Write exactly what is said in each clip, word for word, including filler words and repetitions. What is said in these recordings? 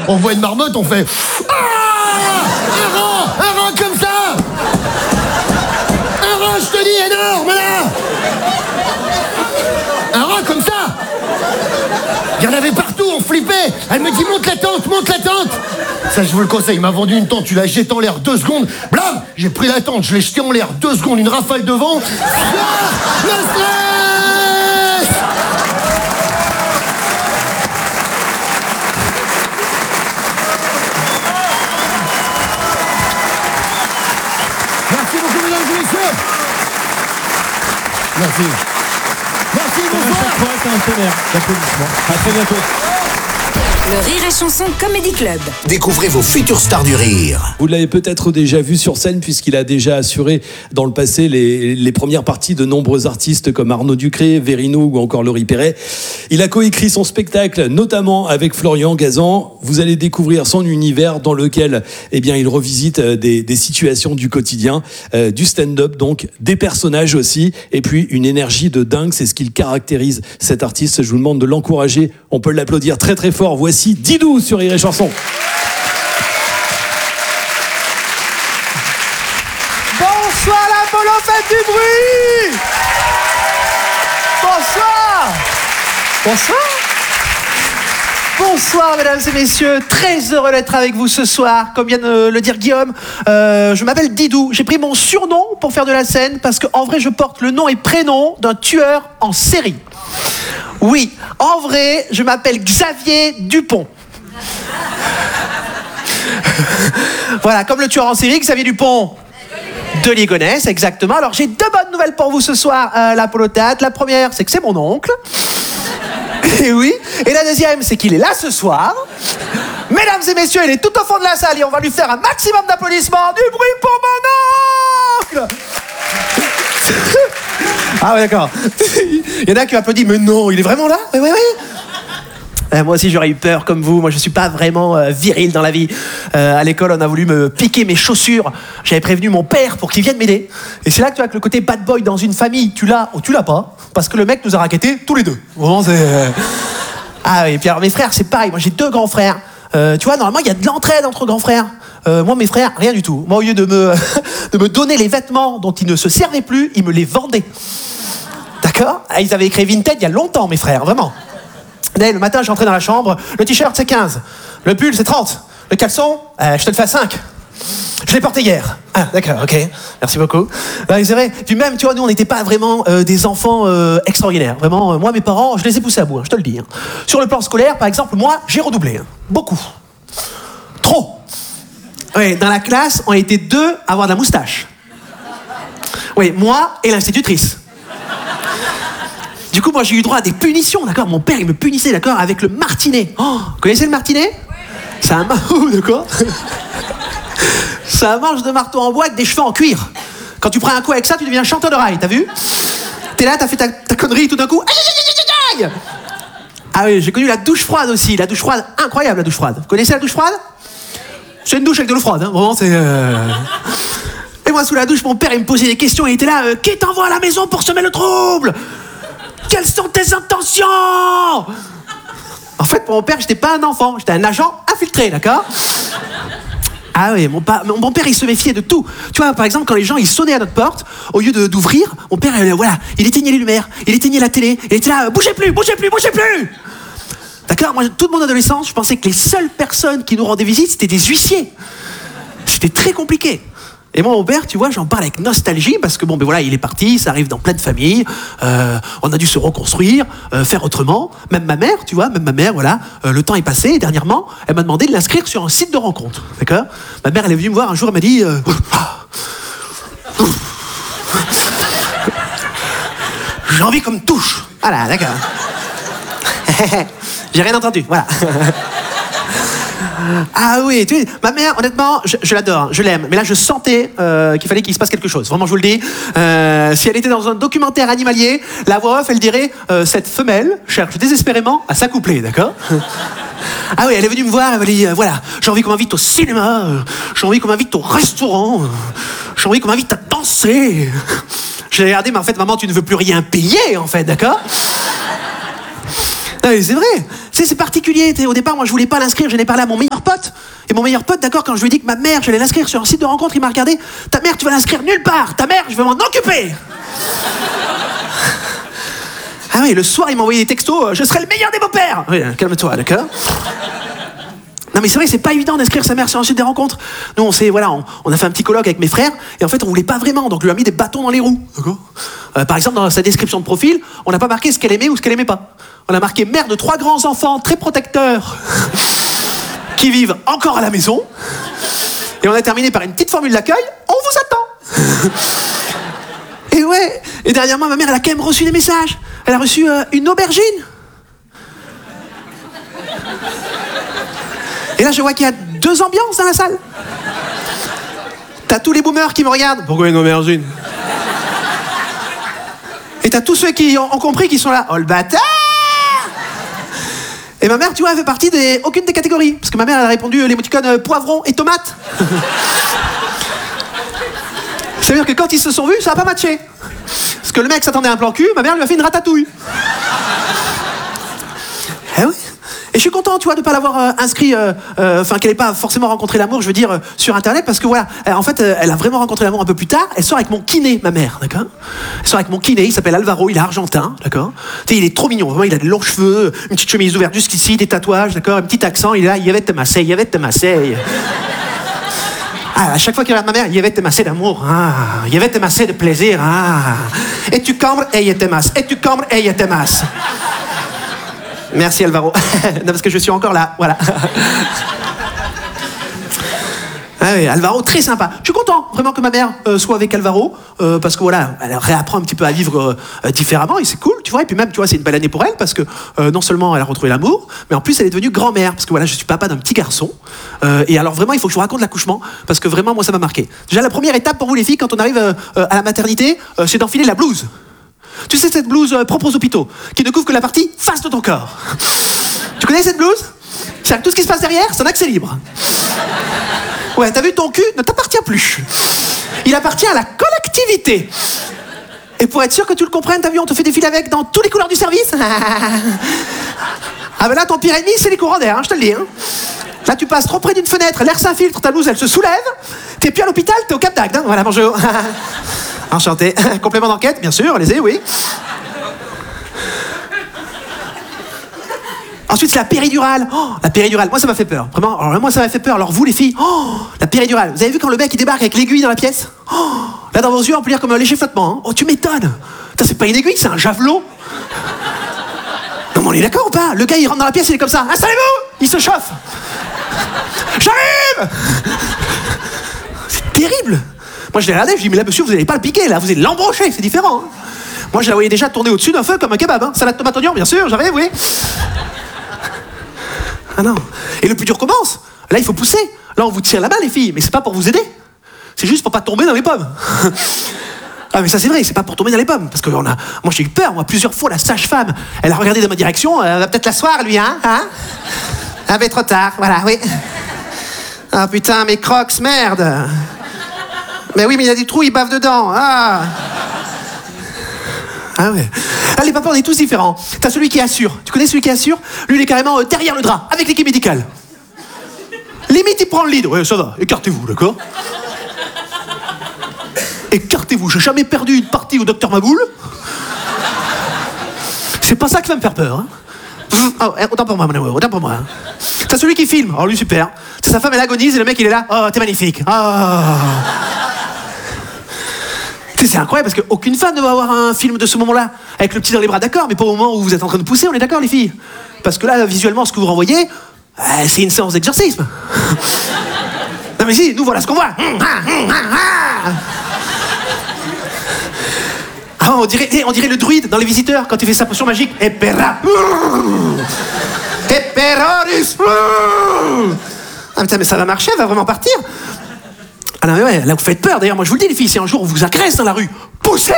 On voit une marmotte, on fait ah, un rang, un rang comme ça. Un rang, je te dis, énorme, là. Un rang comme ça. Il y en avait partout, on flippait. Elle me dit monte la tente, monte la tente. Ça, je vous le conseille, il m'a vendu une tente, tu l'as jetée en l'air deux secondes. Blam, j'ai pris la tente, je l'ai jetée en l'air deux secondes, une rafale de vent. Ah, le stress. Merci beaucoup, mesdames et messieurs. Merci. Merci, bonsoir. À très bientôt. Le Rire et Chanson Comedy Club. Découvrez vos futures stars du rire. Vous l'avez peut-être déjà vu sur scène puisqu'il a déjà assuré dans le passé les, les premières parties de nombreux artistes comme Arnaud Ducré, Verino ou encore Laurie Perret. Il a coécrit son spectacle notamment avec Florian Gazan. Vous allez découvrir son univers dans lequel eh bien, il revisite des, des situations du quotidien, euh, du stand-up donc, des personnages aussi et puis une énergie de dingue. C'est ce qui caractérise cet artiste. Je vous demande de l'encourager. On peut l'applaudir très très fort. Voici Didou sur Rire et Chanson. Bonsoir la Polo, faites du bruit. Bonsoir. Bonsoir. Bonsoir mesdames et messieurs, très heureux d'être avec vous ce soir. Comme vient de le dire Guillaume, euh, je m'appelle Didou. J'ai pris mon surnom pour faire de la scène parce qu'en vrai je porte le nom et prénom d'un tueur en série. Oui, en vrai, je m'appelle Xavier Dupont. Voilà, comme le tueur en série, Xavier Dupont de Ligonnès, exactement. Alors, j'ai deux bonnes nouvelles pour vous ce soir, euh, la Polo Théâtre. La première, c'est que c'est mon oncle. Et oui. Et la deuxième, c'est qu'il est là ce soir. Mesdames et messieurs, il est tout au fond de la salle et on va lui faire un maximum d'applaudissements. Du bruit pour mon oncle. Ah ouais, d'accord. Il y en a qui applaudissent, mais non, il est vraiment là? Oui, oui, oui. Euh, moi aussi, j'aurais eu peur comme vous. Moi, je suis pas vraiment euh, viril dans la vie. Euh, à l'école, on a voulu me piquer mes chaussures. J'avais prévenu mon père pour qu'il vienne m'aider. Et c'est là que tu vois que le côté bad boy dans une famille, tu l'as ou tu l'as pas. Parce que le mec nous a raquettés tous les deux. Vraiment, c'est... Euh... Ah oui, et puis alors mes frères, c'est pareil. Moi, j'ai deux grands frères. Euh, tu vois, normalement, il y a de l'entraide entre grands frères. Euh, moi, mes frères, rien du tout. Moi, au lieu de me, de me donner les vêtements dont ils ne se servaient plus, ils me les vendaient. D'accord? Ah, ils avaient écrit Vinted il y a longtemps, mes frères, vraiment. Dès le matin, j'entrais dans la chambre, le t-shirt c'est quinze, le pull c'est trente, le caleçon, euh, je te le fais à cinq. Je l'ai porté hier. Ah, d'accord, ok, merci beaucoup. Ouais, c'est vrai, puis même, tu vois, nous on n'était pas vraiment euh, des enfants euh, extraordinaires. Vraiment, euh, moi, mes parents, je les ai poussés à bout, hein, je te le dis. Hein. Sur le plan scolaire, par exemple, moi, j'ai redoublé. Hein. Beaucoup. Trop. Oui, dans la classe, on était deux à avoir de la moustache. Oui, moi et l'institutrice. Du coup, moi, j'ai eu droit à des punitions, d'accord? Mon père, il me punissait, d'accord, avec le martinet. Oh, vous connaissez le martinet? Ouais. C'est un marteau, d'accord? C'est un manche de marteau en bois avec des cheveux en cuir. Quand tu prends un coup avec ça, tu deviens chanteur de rail, t'as vu? T'es là, t'as fait ta, ta connerie, tout d'un coup... Aïe, aïe, aïe, aïe. Ah oui, j'ai connu la douche froide aussi. La douche froide, incroyable, la douche froide. Vous connaissez la douche froide? C'est une douche avec de l'eau froide, hein, vraiment, c'est... Euh... Et moi, sous la douche, mon père, il me posait des questions, il était là, euh, qui t'envoie à la maison pour semer le trouble? Quelles sont tes intentions? En fait, pour mon père, j'étais pas un enfant, j'étais un agent infiltré, d'accord? Ah oui, mon, pa- mon père, il se méfiait de tout. Tu vois, par exemple, quand les gens, ils sonnaient à notre porte, au lieu de, d'ouvrir, mon père, il, voilà, il éteignait les lumières, il éteignait la télé, il était là, euh, bougez plus, bougez plus, bougez plus! D'accord? Moi, toute mon adolescence, je pensais que les seules personnes qui nous rendaient visite, c'était des huissiers. C'était très compliqué. Et moi, mon père, tu vois, j'en parle avec nostalgie parce que bon, ben voilà, il est parti, ça arrive dans plein de familles. Euh, on a dû se reconstruire, euh, faire autrement. Même ma mère, tu vois, même ma mère, voilà, euh, le temps est passé. Et dernièrement, elle m'a demandé de l'inscrire sur un site de rencontre, d'accord? Ma mère, elle est venue me voir un jour, elle m'a dit, euh, j'ai envie qu'on me touche. Voilà, d'accord. J'ai rien entendu, voilà. Ah oui, tu sais, ma mère, honnêtement, je, je l'adore, je l'aime. Mais là, je sentais euh, qu'il fallait qu'il se passe quelque chose. Vraiment, je vous le dis. Euh, si elle était dans un documentaire animalier, la voix off, elle dirait euh, cette femelle cherche désespérément à s'accoupler, d'accord? Ah oui, elle est venue me voir, elle m'a dit, euh, voilà, j'ai envie qu'on m'invite au cinéma, euh, j'ai envie qu'on m'invite au restaurant, euh, j'ai envie qu'on m'invite à danser. J'ai regardé, mais en fait, maman, tu ne veux plus rien payer, en fait, d'accord? Ah oui, c'est vrai. Tu sais, c'est particulier. Au départ, moi, je voulais pas l'inscrire. J'en ai parlé à mon meilleur pote. Et mon meilleur pote, d'accord, quand je lui ai dit que ma mère, j'allais l'inscrire sur un site de rencontre, il m'a regardé. Ta mère, tu vas l'inscrire nulle part. Ta mère, je vais m'en occuper. Ah oui, le soir, il m'a envoyé des textos. Je serai le meilleur des beaux-pères. Oui, calme-toi, d'accord. Non mais c'est vrai que c'est pas évident d'inscrire sa mère sur un site des rencontres. Nous on s'est voilà, on, on a fait un petit colloque avec mes frères et en fait on voulait pas vraiment, donc on lui a mis des bâtons dans les roues. D'accord. Euh, par exemple dans sa description de profil, on n'a pas marqué ce qu'elle aimait ou ce qu'elle aimait pas. On a marqué mère de trois grands enfants très protecteurs qui vivent encore à la maison. Et on a terminé par une petite formule d'accueil. On vous attend. Et ouais. Et dernièrement ma mère elle a quand même reçu des messages. Elle a reçu euh, une aubergine. Et là, je vois qu'il y a deux ambiances dans la salle. T'as tous les boomers qui me regardent. Pourquoi une aubergine? Et t'as tous ceux qui ont, ont compris qui sont là. Oh le bâtard! Et ma mère, tu vois, elle fait partie des aucune des catégories. Parce que ma mère, elle a répondu l'émoticône euh, poivron et tomate. C'est-à-dire que quand ils se sont vus, ça n'a pas matché. Parce que le mec s'attendait à un plan cul, ma mère lui a fait une ratatouille. Eh oui. Et je suis content, tu vois, de ne pas l'avoir euh, inscrit, enfin euh, euh, qu'elle n'ait pas forcément rencontré l'amour, je veux dire, euh, sur Internet, parce que voilà, euh, en fait, euh, elle a vraiment rencontré l'amour un peu plus tard. Elle sort avec mon kiné, ma mère, d'accord. Elle sort avec mon kiné, il s'appelle Alvaro, il est argentin, d'accord. Tu sais, il est trop mignon, vraiment, il a de longs cheveux, une petite chemise ouverte jusqu'ici, des tatouages, d'accord, un petit accent, il est là, il y avait te masser, il y avait te masser. Ah, à chaque fois qu'il regarde ma mère, il y avait te masser d'amour, ah, il y avait te masser de plaisir, ah. Et tu cambres et il te masse, et tu cambres et il te masse. Merci Alvaro. Non, parce que je suis encore là, voilà. Ah oui, Alvaro, très sympa. Je suis content, vraiment, que ma mère euh, soit avec Alvaro, euh, parce que voilà, elle réapprend un petit peu à vivre euh, différemment, et c'est cool, tu vois. Et puis même, tu vois, c'est une belle année pour elle, parce que euh, non seulement elle a retrouvé l'amour, mais en plus elle est devenue grand-mère, parce que voilà, je suis papa d'un petit garçon. Euh, et alors vraiment, il faut que je vous raconte l'accouchement, parce que vraiment, moi, ça m'a marqué. Déjà, la première étape pour vous les filles, quand on arrive euh, à la maternité, euh, c'est d'enfiler la blouse. Tu sais, cette blouse euh, propre aux hôpitaux, qui ne couvre que la partie face de ton corps. Tu connais cette blouse? C'est tout ce qui se passe derrière, c'est un accès libre. Ouais, t'as vu, ton cul ne t'appartient plus. Il appartient à la collectivité. Et pour être sûr que tu le comprennes, t'as vu, on te fait défiler avec dans tous les couleurs du service. Ah ben là, ton pire ennemi, c'est les courants d'air, hein, je te le dis. Hein. Là, tu passes trop près d'une fenêtre, l'air s'infiltre, ta blouse, elle se soulève. T'es plus à l'hôpital, t'es au Cap d'Agde. Hein. Voilà, bonjour. Enchanté. Complément d'enquête, bien sûr, allez-y, oui. Ensuite, c'est la péridurale. Oh, la péridurale, moi, ça m'a fait peur. Vraiment, alors, moi, ça m'a fait peur. Alors, vous, les filles, oh, la péridurale. Vous avez vu quand le mec, il débarque avec l'aiguille dans la pièce? Oh, là, dans vos yeux, on peut lire comme un léger flottement. Hein. Oh, tu m'étonnes. Ça, c'est pas une aiguille, c'est un javelot. Non, mais on est d'accord ou pas? Le gars, il rentre dans la pièce, il est comme ça. Installez-vous! Il se chauffe. J'arrive! C'est terrible. Moi, je l'ai regardé, je dis, mais là, monsieur, vous n'allez pas le piquer, là, vous allez l'embrocher, c'est différent. Hein. Moi, je la voyais déjà tourner au-dessus d'un feu comme un kebab. Hein. Salade tomate oignon, bien sûr, j'arrive, oui. Ah non. Et le plus dur commence. Là, il faut pousser. Là, on vous tire la balle, les filles, mais c'est pas pour vous aider. C'est juste pour pas tomber dans les pommes. Ah, mais ça, c'est vrai, c'est pas pour tomber dans les pommes. Parce que on a... moi, j'ai eu peur, moi, plusieurs fois, la sage-femme, elle a regardé dans ma direction, elle va peut-être l'asseoir, lui, hein, hein. Ah, mais trop tard, voilà, oui. Ah, putain, mes crocs, merde. Mais oui, mais il y a des trous, il bave dedans. Ah. Ah ouais. Allez, papa, on est tous différents. T'as celui qui assure. Tu connais celui qui assure? Lui, il est carrément euh, derrière le drap, avec l'équipe médicale. Limite, il prend le lead. Ouais, ça va, écartez-vous, d'accord? Écartez-vous. J'ai jamais perdu une partie au docteur Maboul. C'est pas ça qui va me faire peur. Hein. Oh, autant pour moi, mon amour, autant pour moi. T'as celui qui filme. Alors lui, super. T'as sa femme, elle agonise et le mec, il est là. Oh, t'es magnifique. Oh. Tu sais, c'est incroyable parce qu'aucune femme ne va avoir un film de ce moment-là avec le petit dans les bras, d'accord, mais pas au moment où vous êtes en train de pousser, on est d'accord, les filles? Parce que là, visuellement, ce que vous renvoyez, euh, c'est une séance d'exorcisme. Non mais si, nous voilà ce qu'on voit. Ah, on dirait, on dirait le druide dans Les Visiteurs quand il fait sa potion magique. Epera. Eperoris. Ah putain, mais ça va marcher, elle va vraiment partir. Ah non mais ouais, là vous faites peur. D'ailleurs, moi je vous le dis, les filles, si un jour on vous agresse dans la rue, poussez.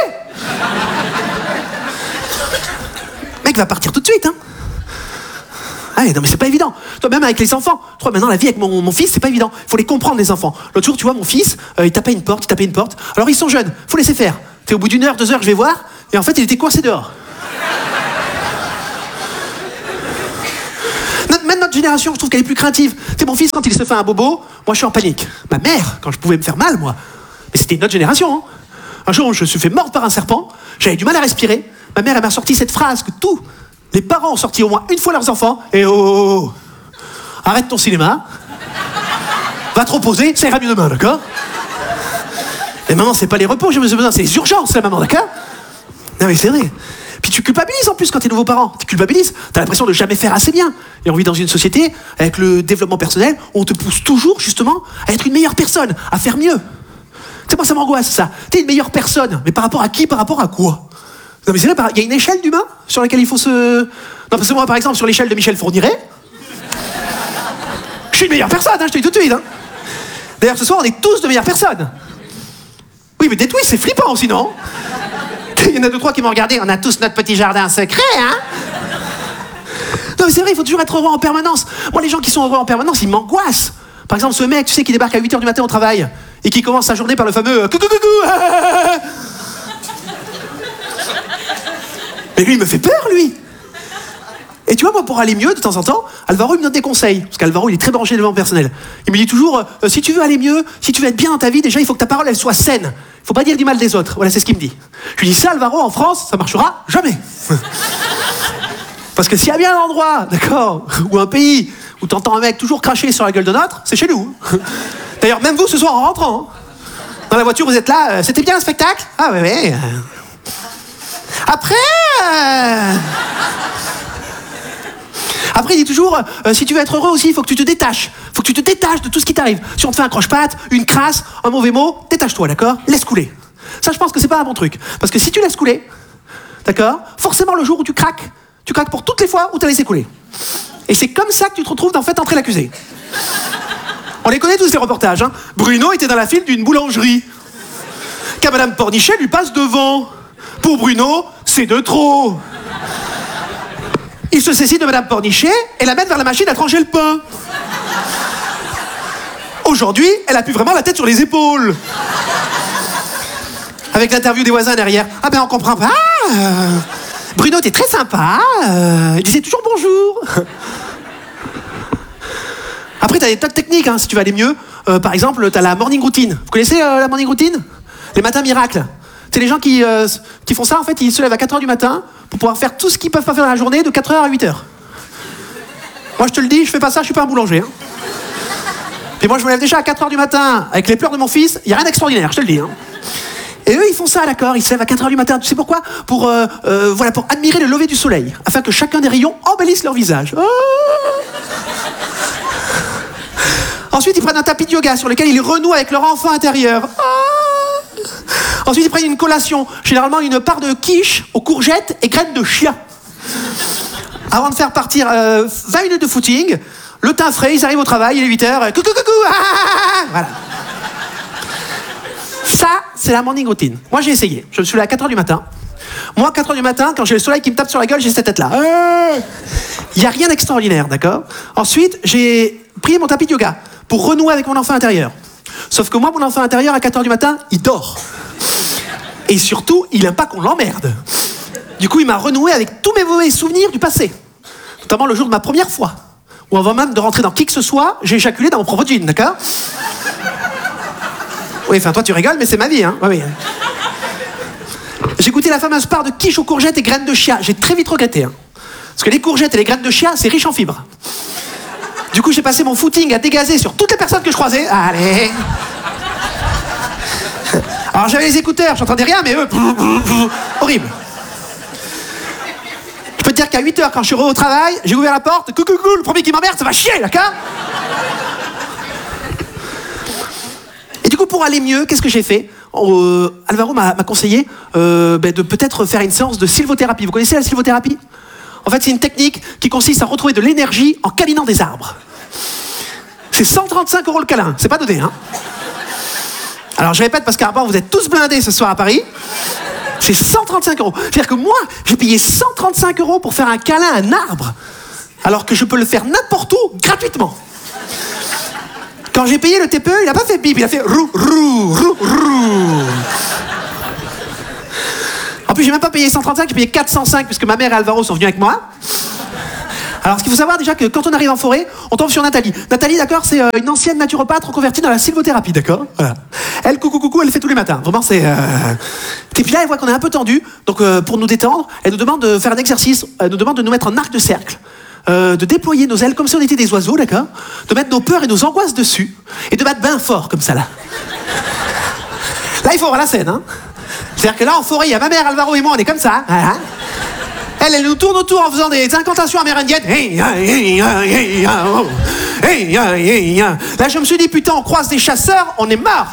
Le mec va partir tout de suite, hein. Ah non mais c'est pas évident. Toi même avec les enfants. Toi maintenant la vie avec mon, mon fils c'est pas évident. Il faut les comprendre les enfants. L'autre jour tu vois mon fils, euh, il tapait une porte, il tapait une porte. Alors ils sont jeunes, faut laisser faire. T'es au bout d'une heure, deux heures, je vais voir. Et en fait il était coincé dehors. notre génération, je trouve qu'elle est plus craintive. Tu sais, mon fils, quand il se fait un bobo, moi je suis en panique. Ma mère, quand je pouvais me faire mal, moi. Mais c'était une autre génération. Hein. Un jour, je me suis fait mordre par un serpent, j'avais du mal à respirer. Ma mère, elle m'a sorti cette phrase que tous les parents ont sorti au moins une fois leurs enfants. Et oh, oh, oh. Arrête ton cinéma. Va te reposer, ça ira mieux demain, d'accord? Et maman, c'est pas les repos, j'ai besoin, c'est les urgences, la maman, d'accord? Non mais c'est vrai. Puis tu culpabilises en plus quand t'es nouveau parent. Tu culpabilises, t'as l'impression de jamais faire assez bien. Et on vit dans une société, avec le développement personnel, où on te pousse toujours, justement, à être une meilleure personne, à faire mieux. Tu sais, moi, ça m'angoisse, ça. T'es une meilleure personne, mais par rapport à qui, par rapport à quoi? Non mais c'est vrai, il y a une échelle d'humain sur laquelle il faut se... Non, parce que moi, par exemple, sur l'échelle de Michel Fourniret, je suis une meilleure personne, hein, je te dis tout de suite. Hein. D'ailleurs, ce soir, on est tous de meilleures personnes. Oui, mais des twists, c'est flippant, sinon. Il y en a deux, trois qui m'ont regardé. On a tous notre petit jardin secret, hein? Non, mais c'est vrai, il faut toujours être heureux en permanence. Moi, les gens qui sont heureux en permanence, ils m'angoissent. Par exemple, ce mec, tu sais, qui débarque à huit heures du matin au travail et qui commence sa journée par le fameux coucou coucou. Mais lui, il me fait peur, lui. Et tu vois, moi, pour aller mieux, de temps en temps, Alvaro, il me donne des conseils. Parce qu'Alvaro, il est très branché développement personnel. Il me dit toujours, euh, si tu veux aller mieux, si tu veux être bien dans ta vie, déjà, il faut que ta parole, elle soit saine. Il faut pas dire du mal des autres. Voilà, c'est ce qu'il me dit. Je lui dis, ça, Alvaro, en France, ça marchera jamais. Parce que s'il y a bien un endroit, d'accord, ou un pays où t'entends un mec toujours cracher sur la gueule de l'autre, c'est chez nous. D'ailleurs, même vous, ce soir, en rentrant, hein, dans la voiture, vous êtes là, euh, c'était bien un spectacle? Ah, ouais, ouais. Après... Euh... Après, il dit toujours, euh, si tu veux être heureux aussi, il faut que tu te détaches. Il faut que tu te détaches de tout ce qui t'arrive. Si on te fait un croche-patte, une crasse, un mauvais mot, détache-toi, d'accord? Laisse couler. Ça, je pense que c'est pas un bon truc. Parce que si tu laisses couler, d'accord, forcément, le jour où tu craques, tu craques pour toutes les fois où tu as laissé couler. Et c'est comme ça que tu te retrouves dans Faites entrer l'accusé. On les connaît tous, ces reportages. Hein. Bruno était dans la file d'une boulangerie. Car Madame Pornichet lui passe devant. Pour Bruno, c'est de trop. Il se saisit de Madame Pornichet et la mène vers la machine à trancher le pain. Aujourd'hui, elle a plus vraiment la tête sur les épaules. Avec l'interview des voisins derrière. Ah ben on comprend pas. Euh, Bruno était très sympa. Euh, il disait toujours bonjour. Après, t'as des tas de techniques hein, si tu veux aller mieux. Euh, par exemple, t'as la morning routine. Vous connaissez euh, la morning routine? Les matins miracles. C'est les gens qui, euh, qui font ça, en fait, ils se lèvent à quatre heures du matin pour pouvoir faire tout ce qu'ils peuvent pas faire dans la journée de quatre heures à huit heures. Moi, je te le dis, je fais pas ça, je suis pas un boulanger. Hein. Puis moi, je me lève déjà à quatre heures du matin avec les pleurs de mon fils, il y a rien d'extraordinaire, je te le dis. Hein. Et eux, ils font ça, d'accord, ils se lèvent à quatre heures du matin. Tu sais pourquoi? Pour, euh, euh, voilà, pour admirer le lever du soleil, afin que chacun des rayons embellisse leur visage. Oh. Ensuite, ils prennent un tapis de yoga sur lequel ils renouent avec leur enfant intérieur. Oh. Ensuite, ils prennent une collation, généralement une part de quiche aux courgettes et graines de chia. Avant de faire partir euh, vingt minutes de footing, le teint frais, ils arrivent au travail, il est huit heures, coucou, coucou, ah, ah, ah, voilà. Ça, c'est la morning routine. Moi, j'ai essayé. Je me suis levé à quatre heures du matin. Moi, à quatre heures du matin, quand j'ai le soleil qui me tape sur la gueule, j'ai cette tête-là. Il n'y a rien d'extraordinaire, d'accord? Ensuite, j'ai pris mon tapis de yoga pour renouer avec mon enfant intérieur. Sauf que moi, mon enfant intérieur, à quatre heures du matin, il dort. Et surtout, il n'aime pas qu'on l'emmerde. Du coup, il m'a renoué avec tous mes mauvais souvenirs du passé. Notamment le jour de ma première fois. Où avant même de rentrer dans qui que ce soit, j'ai éjaculé dans mon propre jean, d'accord? Oui, enfin, toi, tu rigoles, mais c'est ma vie, hein. Oui, oui. J'ai goûté la fameuse part de quiche aux courgettes et graines de chia. J'ai très vite regretté, hein. Parce que les courgettes et les graines de chia, c'est riche en fibres. Du coup, j'ai passé mon footing à dégazer sur toutes les personnes que je croisais. Allez. Alors, j'avais les écouteurs, j'entendais rien, mais eux... Horrible. Je peux te dire qu'à huit heures, quand je suis au travail, j'ai ouvert la porte, coucou, coucou, le premier qui m'emmerde, ça va chier, d'accord? Et du coup, pour aller mieux, qu'est-ce que j'ai fait? euh, Alvaro m'a conseillé euh, ben, de peut-être faire une séance de sylvothérapie. Vous connaissez la sylvothérapie? En fait, c'est une technique qui consiste à retrouver de l'énergie en câlinant des arbres. C'est cent trente-cinq euros le câlin, c'est pas donné, hein? Alors, je répète, parce qu'à part, vous êtes tous blindés ce soir à Paris. C'est cent trente-cinq euros. C'est-à-dire que moi, j'ai payé cent trente-cinq euros pour faire un câlin à un arbre, alors que je peux le faire n'importe où, gratuitement. Quand j'ai payé le T P E, il n'a pas fait bip, il a fait rou, rou, rou, rou. En plus, j'ai même pas payé cent trente-cinq, j'ai payé quatre cent cinq, puisque ma mère et Alvaro sont venus avec moi. Alors, ce qu'il faut savoir déjà que quand on arrive en forêt, on tombe sur Nathalie. Nathalie, d'accord, c'est euh, une ancienne naturopathe reconvertie dans la sylvothérapie, d'accord. Voilà. Elle, coucou, coucou, elle le fait tous les matins. Vraiment, c'est... Euh... Et puis là, elle voit qu'on est un peu tendu. Donc, euh, pour nous détendre, elle nous demande de faire un exercice. Elle nous demande de nous mettre en arc de cercle. Euh, de déployer nos ailes comme si on était des oiseaux, d'accord. De mettre nos peurs et nos angoisses dessus. Et de battre bien fort, comme ça, là. Là, il faut voir la scène, hein. C'est-à-dire que là, en forêt, il y a ma mère, Alvaro et moi, on est comme ça. Hein. Elle, elle nous tourne autour en faisant des incantations amérindiennes. Là, je me suis dit, putain, on croise des chasseurs, on est mort.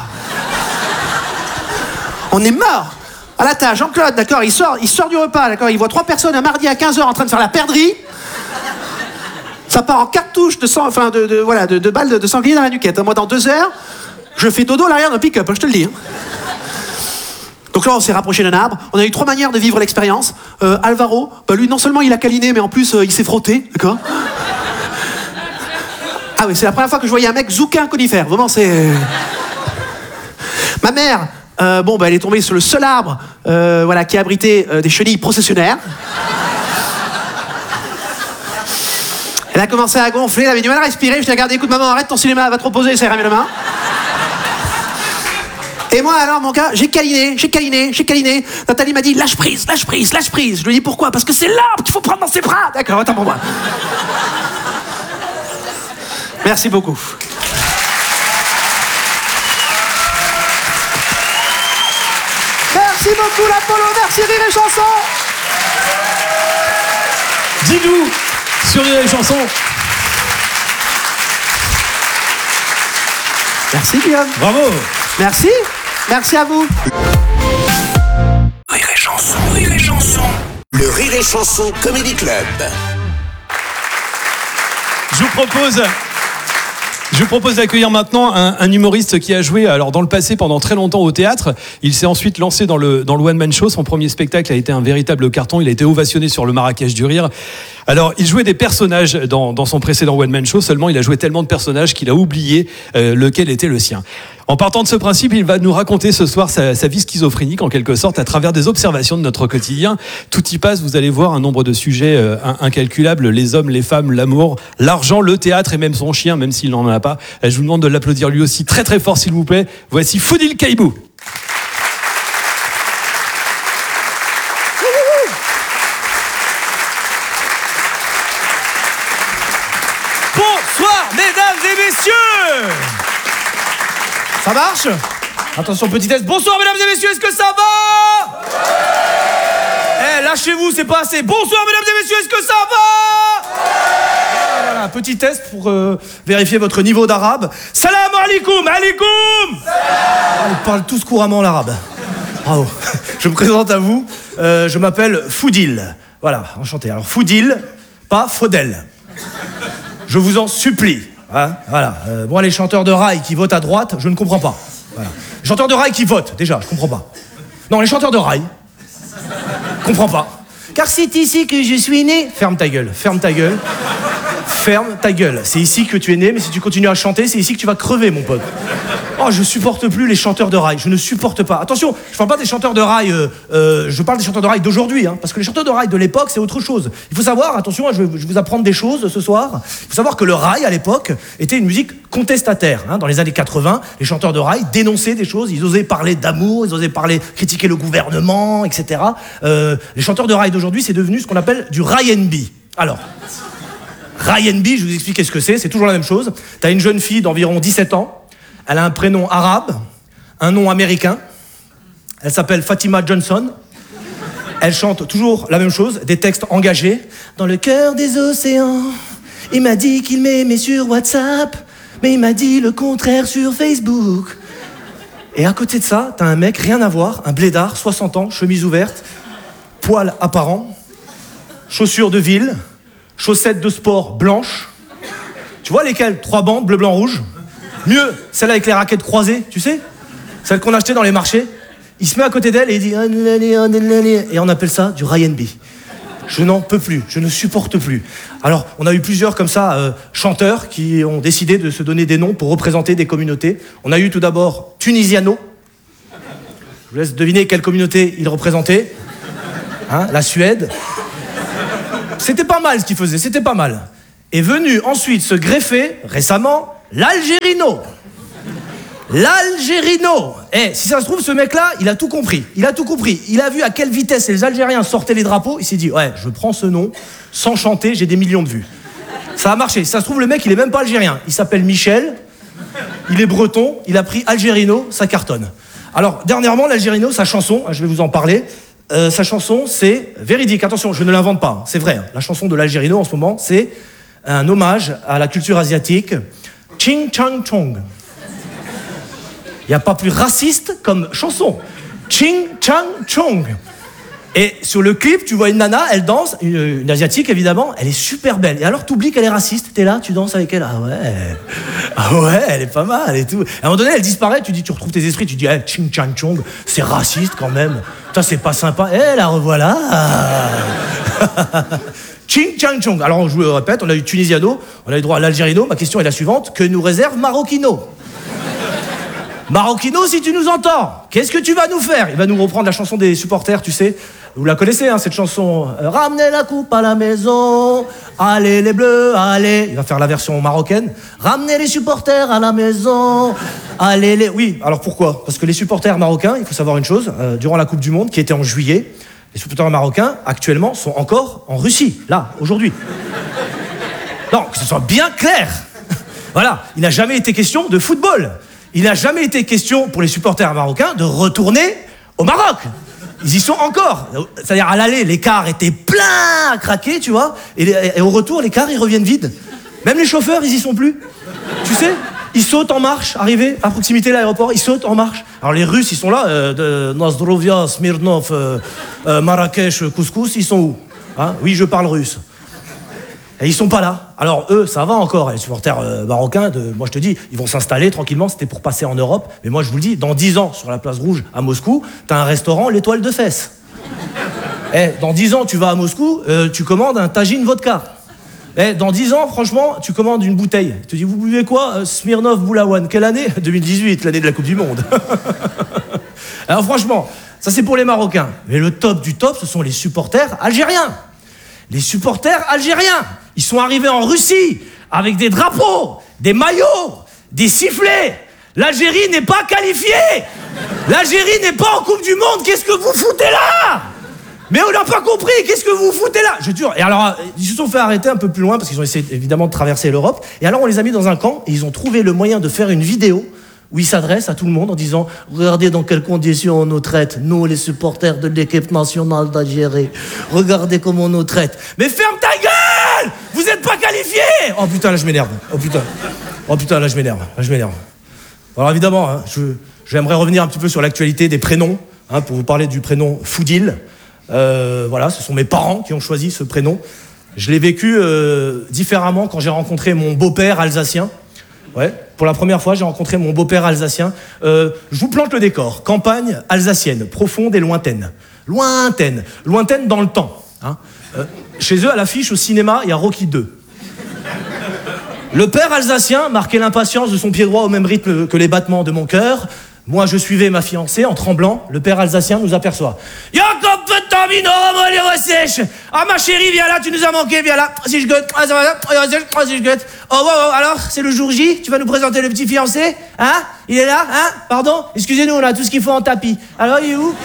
On est mort. Ah là, t'as Jean-Claude, d'accord, il sort, il sort du repas, d'accord, il voit trois personnes un mardi à quinze heures en train de faire la perdrix. Ça part en cartouche de sang, enfin, de, de, voilà, de, de balles de, de sanglier dans la nuquette. Moi, dans deux heures, je fais dodo à l'arrière d'un pick-up, hein, je te le dis. Hein. Donc là, on s'est rapproché d'un arbre. On a eu trois manières de vivre l'expérience. Euh, Alvaro, bah, lui, non seulement il a câliné, mais en plus, euh, il s'est frotté, d'accord. Ah oui, c'est la première fois que je voyais un mec zouker un conifère. Vraiment, c'est... Ma mère, euh, bon, bah, elle est tombée sur le seul arbre euh, voilà, qui abritait euh, des chenilles processionnaires. Elle a commencé à gonfler, elle avait du mal à respirer. Je l'ai regardé, écoute, maman, arrête ton cinéma, elle va trop poser, ça ira mieux demain. Et moi, alors, mon gars, j'ai câliné, j'ai câliné, j'ai câliné. Nathalie m'a dit, lâche prise, lâche prise, lâche prise. Je lui ai dit, pourquoi? Parce que c'est l'arbre qu'il faut prendre dans ses bras. D'accord, attends pour moi. Merci beaucoup. Merci beaucoup, l'Apollo. Merci, Rire et Chanson. Dis-nous sur Rire et Chanson. Merci, Guillaume. Bravo. Merci. Merci à vous. Rire et Chanson, Rire et Chanson. Le Rire et Chanson Comedy Club. Je vous propose... Je vous propose d'accueillir maintenant un, un humoriste qui a joué alors dans le passé pendant très longtemps au théâtre. Il s'est ensuite lancé dans le, dans le one-man show. Son premier spectacle a été un véritable carton. Il a été ovationné sur le Marrakech du Rire. Alors, il jouait des personnages dans, dans son précédent one-man show. Seulement, il a joué tellement de personnages qu'il a oublié euh, lequel était le sien. En partant de ce principe, il va nous raconter ce soir sa, sa vie schizophrénique, en quelque sorte, à travers des observations de notre quotidien. Tout y passe, vous allez voir un nombre de sujets euh, incalculables. Les hommes, les femmes, l'amour, l'argent, le théâtre et même son chien, même s'il n'en a pas. Je vous demande de l'applaudir lui aussi très très fort, s'il vous plaît. Voici Foudil Kaïbou. Bonsoir, mesdames et messieurs. Ça marche? Attention, petit test. Bonsoir, mesdames et messieurs, est-ce que ça va? Eh, lâchez-vous, c'est pas assez. Bonsoir, mesdames et messieurs, est-ce que ça va? Voilà, petit test pour euh, vérifier votre niveau d'arabe. Salam alaikum, alaikum. On parle tous couramment l'arabe. Bravo. Je me présente à vous. Euh, je m'appelle Foudil. Voilà, enchanté. Alors, Foudil, pas Faudel. Je vous en supplie. Hein, voilà. Euh, moi, les chanteurs de rail qui votent à droite, je ne comprends pas. Voilà. Les chanteurs de rail qui votent, déjà, je comprends pas. Non, les chanteurs de rail, je comprends pas. Car c'est ici que je suis né. Ferme ta gueule, ferme ta gueule. Ferme ta gueule. C'est ici que tu es né, mais si tu continues à chanter, c'est ici que tu vas crever, mon pote. Oh, je supporte plus les chanteurs de rail. Je ne supporte pas. Attention, je parle pas des chanteurs de rail. Euh, euh, je parle des chanteurs de rail d'aujourd'hui, hein, parce que les chanteurs de rail de l'époque, c'est autre chose. Il faut savoir, attention, je vais, je vais vous apprendre des choses ce soir. Il faut savoir que le rail à l'époque était une musique contestataire. Hein. Dans les années quatre-vingts, les chanteurs de rail dénonçaient des choses. Ils osaient parler d'amour, ils osaient parler, critiquer le gouvernement, et cetera. Euh, les chanteurs de rail d'aujourd'hui, c'est devenu ce qu'on appelle du rail and B. Alors. Rail and B, je vous explique ce que c'est, c'est toujours la même chose. T'as une jeune fille d'environ dix-sept ans, elle a un prénom arabe, un nom américain, elle s'appelle Fatima Johnson, elle chante toujours la même chose, des textes engagés. Dans le cœur des océans, il m'a dit qu'il m'aimait sur WhatsApp, mais il m'a dit le contraire sur Facebook. Et à côté de ça, t'as un mec, rien à voir, un blédard, soixante ans, chemise ouverte, poils apparents, chaussures de ville, chaussettes de sport blanches. Tu vois lesquelles? Trois bandes, bleu, blanc, rouge. Mieux, celle avec les raquettes croisées, tu sais? Celle qu'on achetait dans les marchés. Il se met à côté d'elle et il dit... Et on appelle ça du rail and B. Je n'en peux plus, je ne supporte plus. Alors, on a eu plusieurs comme ça, euh, chanteurs qui ont décidé de se donner des noms pour représenter des communautés. On a eu tout d'abord Tunisiano. Je vous laisse deviner quelle communauté il représentait. Hein, la Suède. C'était pas mal ce qu'il faisait, c'était pas mal. Est venu ensuite se greffer, récemment, l'Algérino. L'Algérino. Eh, si ça se trouve, ce mec-là, il a tout compris. Il a tout compris. Il a vu à quelle vitesse les Algériens sortaient les drapeaux. Il s'est dit, ouais, je prends ce nom, sans chanter, j'ai des millions de vues. Ça a marché. Si ça se trouve, le mec, il est même pas algérien. Il s'appelle Michel, il est breton, il a pris Algérino, ça cartonne. Alors, dernièrement, l'Algérino, sa chanson, je vais vous en parler, euh, sa chanson, c'est véridique. Attention, je ne l'invente pas, c'est vrai. Hein. La chanson de l'Algérino, en ce moment, c'est un hommage à la culture asiatique. Ching Chang Chong. Il n'y a pas plus raciste comme chanson. Ching Chang Chong. Et sur le clip, tu vois une nana, elle danse, une, une asiatique évidemment, elle est super belle. Et alors t'oublies qu'elle est raciste, t'es là, tu danses avec elle, ah ouais, ah ouais, elle est pas mal et tout. À un moment donné, elle disparaît, tu dis, tu retrouves tes esprits, tu dis, hey, Ching Chang Chong, c'est raciste quand même. Putain, c'est pas sympa. Eh, la revoilà. Ching Chang Chong. Alors je vous répète, on a eu Tunisiano, on a eu droit à l'Algérino. Ma question est la suivante, que nous réserve Maroquino? Maroquino, si tu nous entends, qu'est-ce que tu vas nous faire? Il va nous reprendre la chanson des supporters, tu sais. Vous la connaissez, hein, cette chanson. Euh, Ramenez la coupe à la maison, allez les bleus, allez. Il va faire la version marocaine. Ramenez les supporters à la maison, allez les... Oui, alors pourquoi? Parce que les supporters marocains, il faut savoir une chose, euh, durant la Coupe du Monde, qui était en juillet, les supporters marocains, actuellement, sont encore en Russie, là, aujourd'hui. Non, que ce soit bien clair. Voilà, il n'a jamais été question de football. Il n'a jamais été question pour les supporters marocains de retourner au Maroc. Ils y sont encore. C'est-à-dire à l'aller, les cars étaient pleins à craquer, tu vois. Et, les, et au retour, les cars, ils reviennent vides. Même les chauffeurs, ils y sont plus. Tu sais, ils sautent en marche, arrivés à proximité de l'aéroport, ils sautent en marche. Alors les Russes, ils sont là, euh, de Nozdrovia, Smirnov, euh, euh, Marrakech, Couscous, ils sont où? Hein? Oui, je parle russe. Et ils sont pas là. Alors eux, ça va encore, les supporters euh, marocains, de, moi je te dis, ils vont s'installer tranquillement, c'était pour passer en Europe. Mais moi je vous le dis, dans dix ans, sur la place rouge à Moscou, t'as un restaurant, l'étoile de fesses. Eh, dans dix ans, tu vas à Moscou, euh, tu commandes un tagine vodka. Eh, dans dix ans, franchement, tu commandes une bouteille. Tu te dis, vous buvez quoi? euh, Smirnov Boulawan. Quelle année? deux mille dix-huit, l'année de la Coupe du Monde. Alors franchement, ça c'est pour les Marocains. Mais le top du top, ce sont les supporters algériens. Les supporters algériens, ils sont arrivés en Russie avec des drapeaux, des maillots, des sifflets. L'Algérie n'est pas qualifiée. L'Algérie n'est pas en Coupe du Monde. Qu'est-ce que vous foutez là? Mais on n'a pas compris. Qu'est-ce que vous foutez là? Je te jure. Et alors, ils se sont fait arrêter un peu plus loin parce qu'ils ont essayé évidemment de traverser l'Europe. Et alors, on les a mis dans un camp et ils ont trouvé le moyen de faire une vidéo où ils s'adressent à tout le monde en disant « Regardez dans quelles conditions on nous traite, nous les supporters de l'équipe nationale d'Algérie. Regardez comment on nous traite. » Mais ferme ta gueule! Vous êtes pas qualifiés! Oh putain, là je m'énerve. Oh putain. Oh putain, là je m'énerve. Là je m'énerve. Alors évidemment, hein, je, j'aimerais revenir un petit peu sur l'actualité des prénoms, hein, pour vous parler du prénom Foudil. Euh, voilà, ce sont mes parents qui ont choisi ce prénom. Je l'ai vécu euh, différemment quand j'ai rencontré mon beau-père alsacien. Ouais, pour la première fois, j'ai rencontré mon beau-père alsacien. Euh, je vous plante le décor. Campagne alsacienne, profonde et lointaine. Lointaine. Lointaine dans le temps. Hein. Euh, chez eux, à l'affiche, au cinéma, il y a Rocky deux. Le père alsacien marquait l'impatience de son pied droit au même rythme que les battements de mon cœur. Moi, je suivais ma fiancée en tremblant. Le père alsacien nous aperçoit. Jacob, Tamino, sèche. Ah, ma chérie, viens là, tu nous as manqué, viens là. Si je gueule, ah, ça va là, ah, si je gueule. Oh, oh, oh, alors, c'est le jour J, tu vas nous présenter le petit fiancé? Hein? Il est là? Hein? Pardon? Excusez-nous, on a tout ce qu'il faut en tapis. Alors, il est où?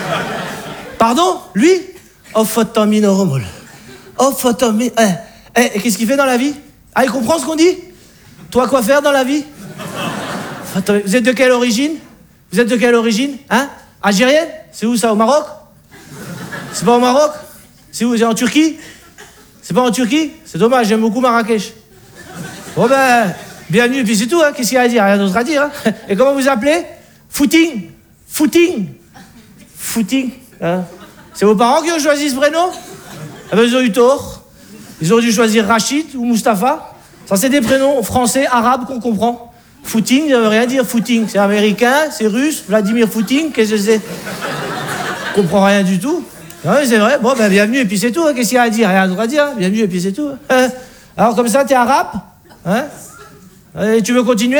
Pardon? Lui? Oh, Tamino, Romol. Oh, Tamino. Eh, eh, et qu'est-ce qu'il fait dans la vie? Ah, il comprend ce qu'on dit? Toi, quoi faire dans la vie? Attends, vous êtes de quelle origine? Vous êtes de quelle origine? Hein? Algérienne? C'est où ça? Au Maroc? C'est pas au Maroc? C'est où? C'est en Turquie? C'est pas en Turquie? C'est dommage, j'aime beaucoup Marrakech. Bon ben, bienvenue, puis c'est tout, hein. Qu'est-ce qu'il y a à dire? Rien d'autre à dire, hein. Et comment vous appelez? Footing. Footing. Footing. Hein? C'est vos parents qui ont choisi ce prénom? Ah ben, ils ont eu tort. Ils auraient dû choisir Rachid ou Mustapha. Ça, c'est des prénoms français, arabes qu'on comprend. Footing, ça veut rien dire, footing. C'est américain, c'est russe, Vladimir Footing, qu'est-ce que c'est? Je comprends rien du tout. Non, mais c'est vrai, bon, ben bienvenue, et puis c'est tout, hein. Qu'est-ce qu'il y a à dire? Rien d'autre à dire, hein. Bienvenue, et puis c'est tout. Hein. Alors, comme ça, t'es arabe? Hein? Et tu veux continuer?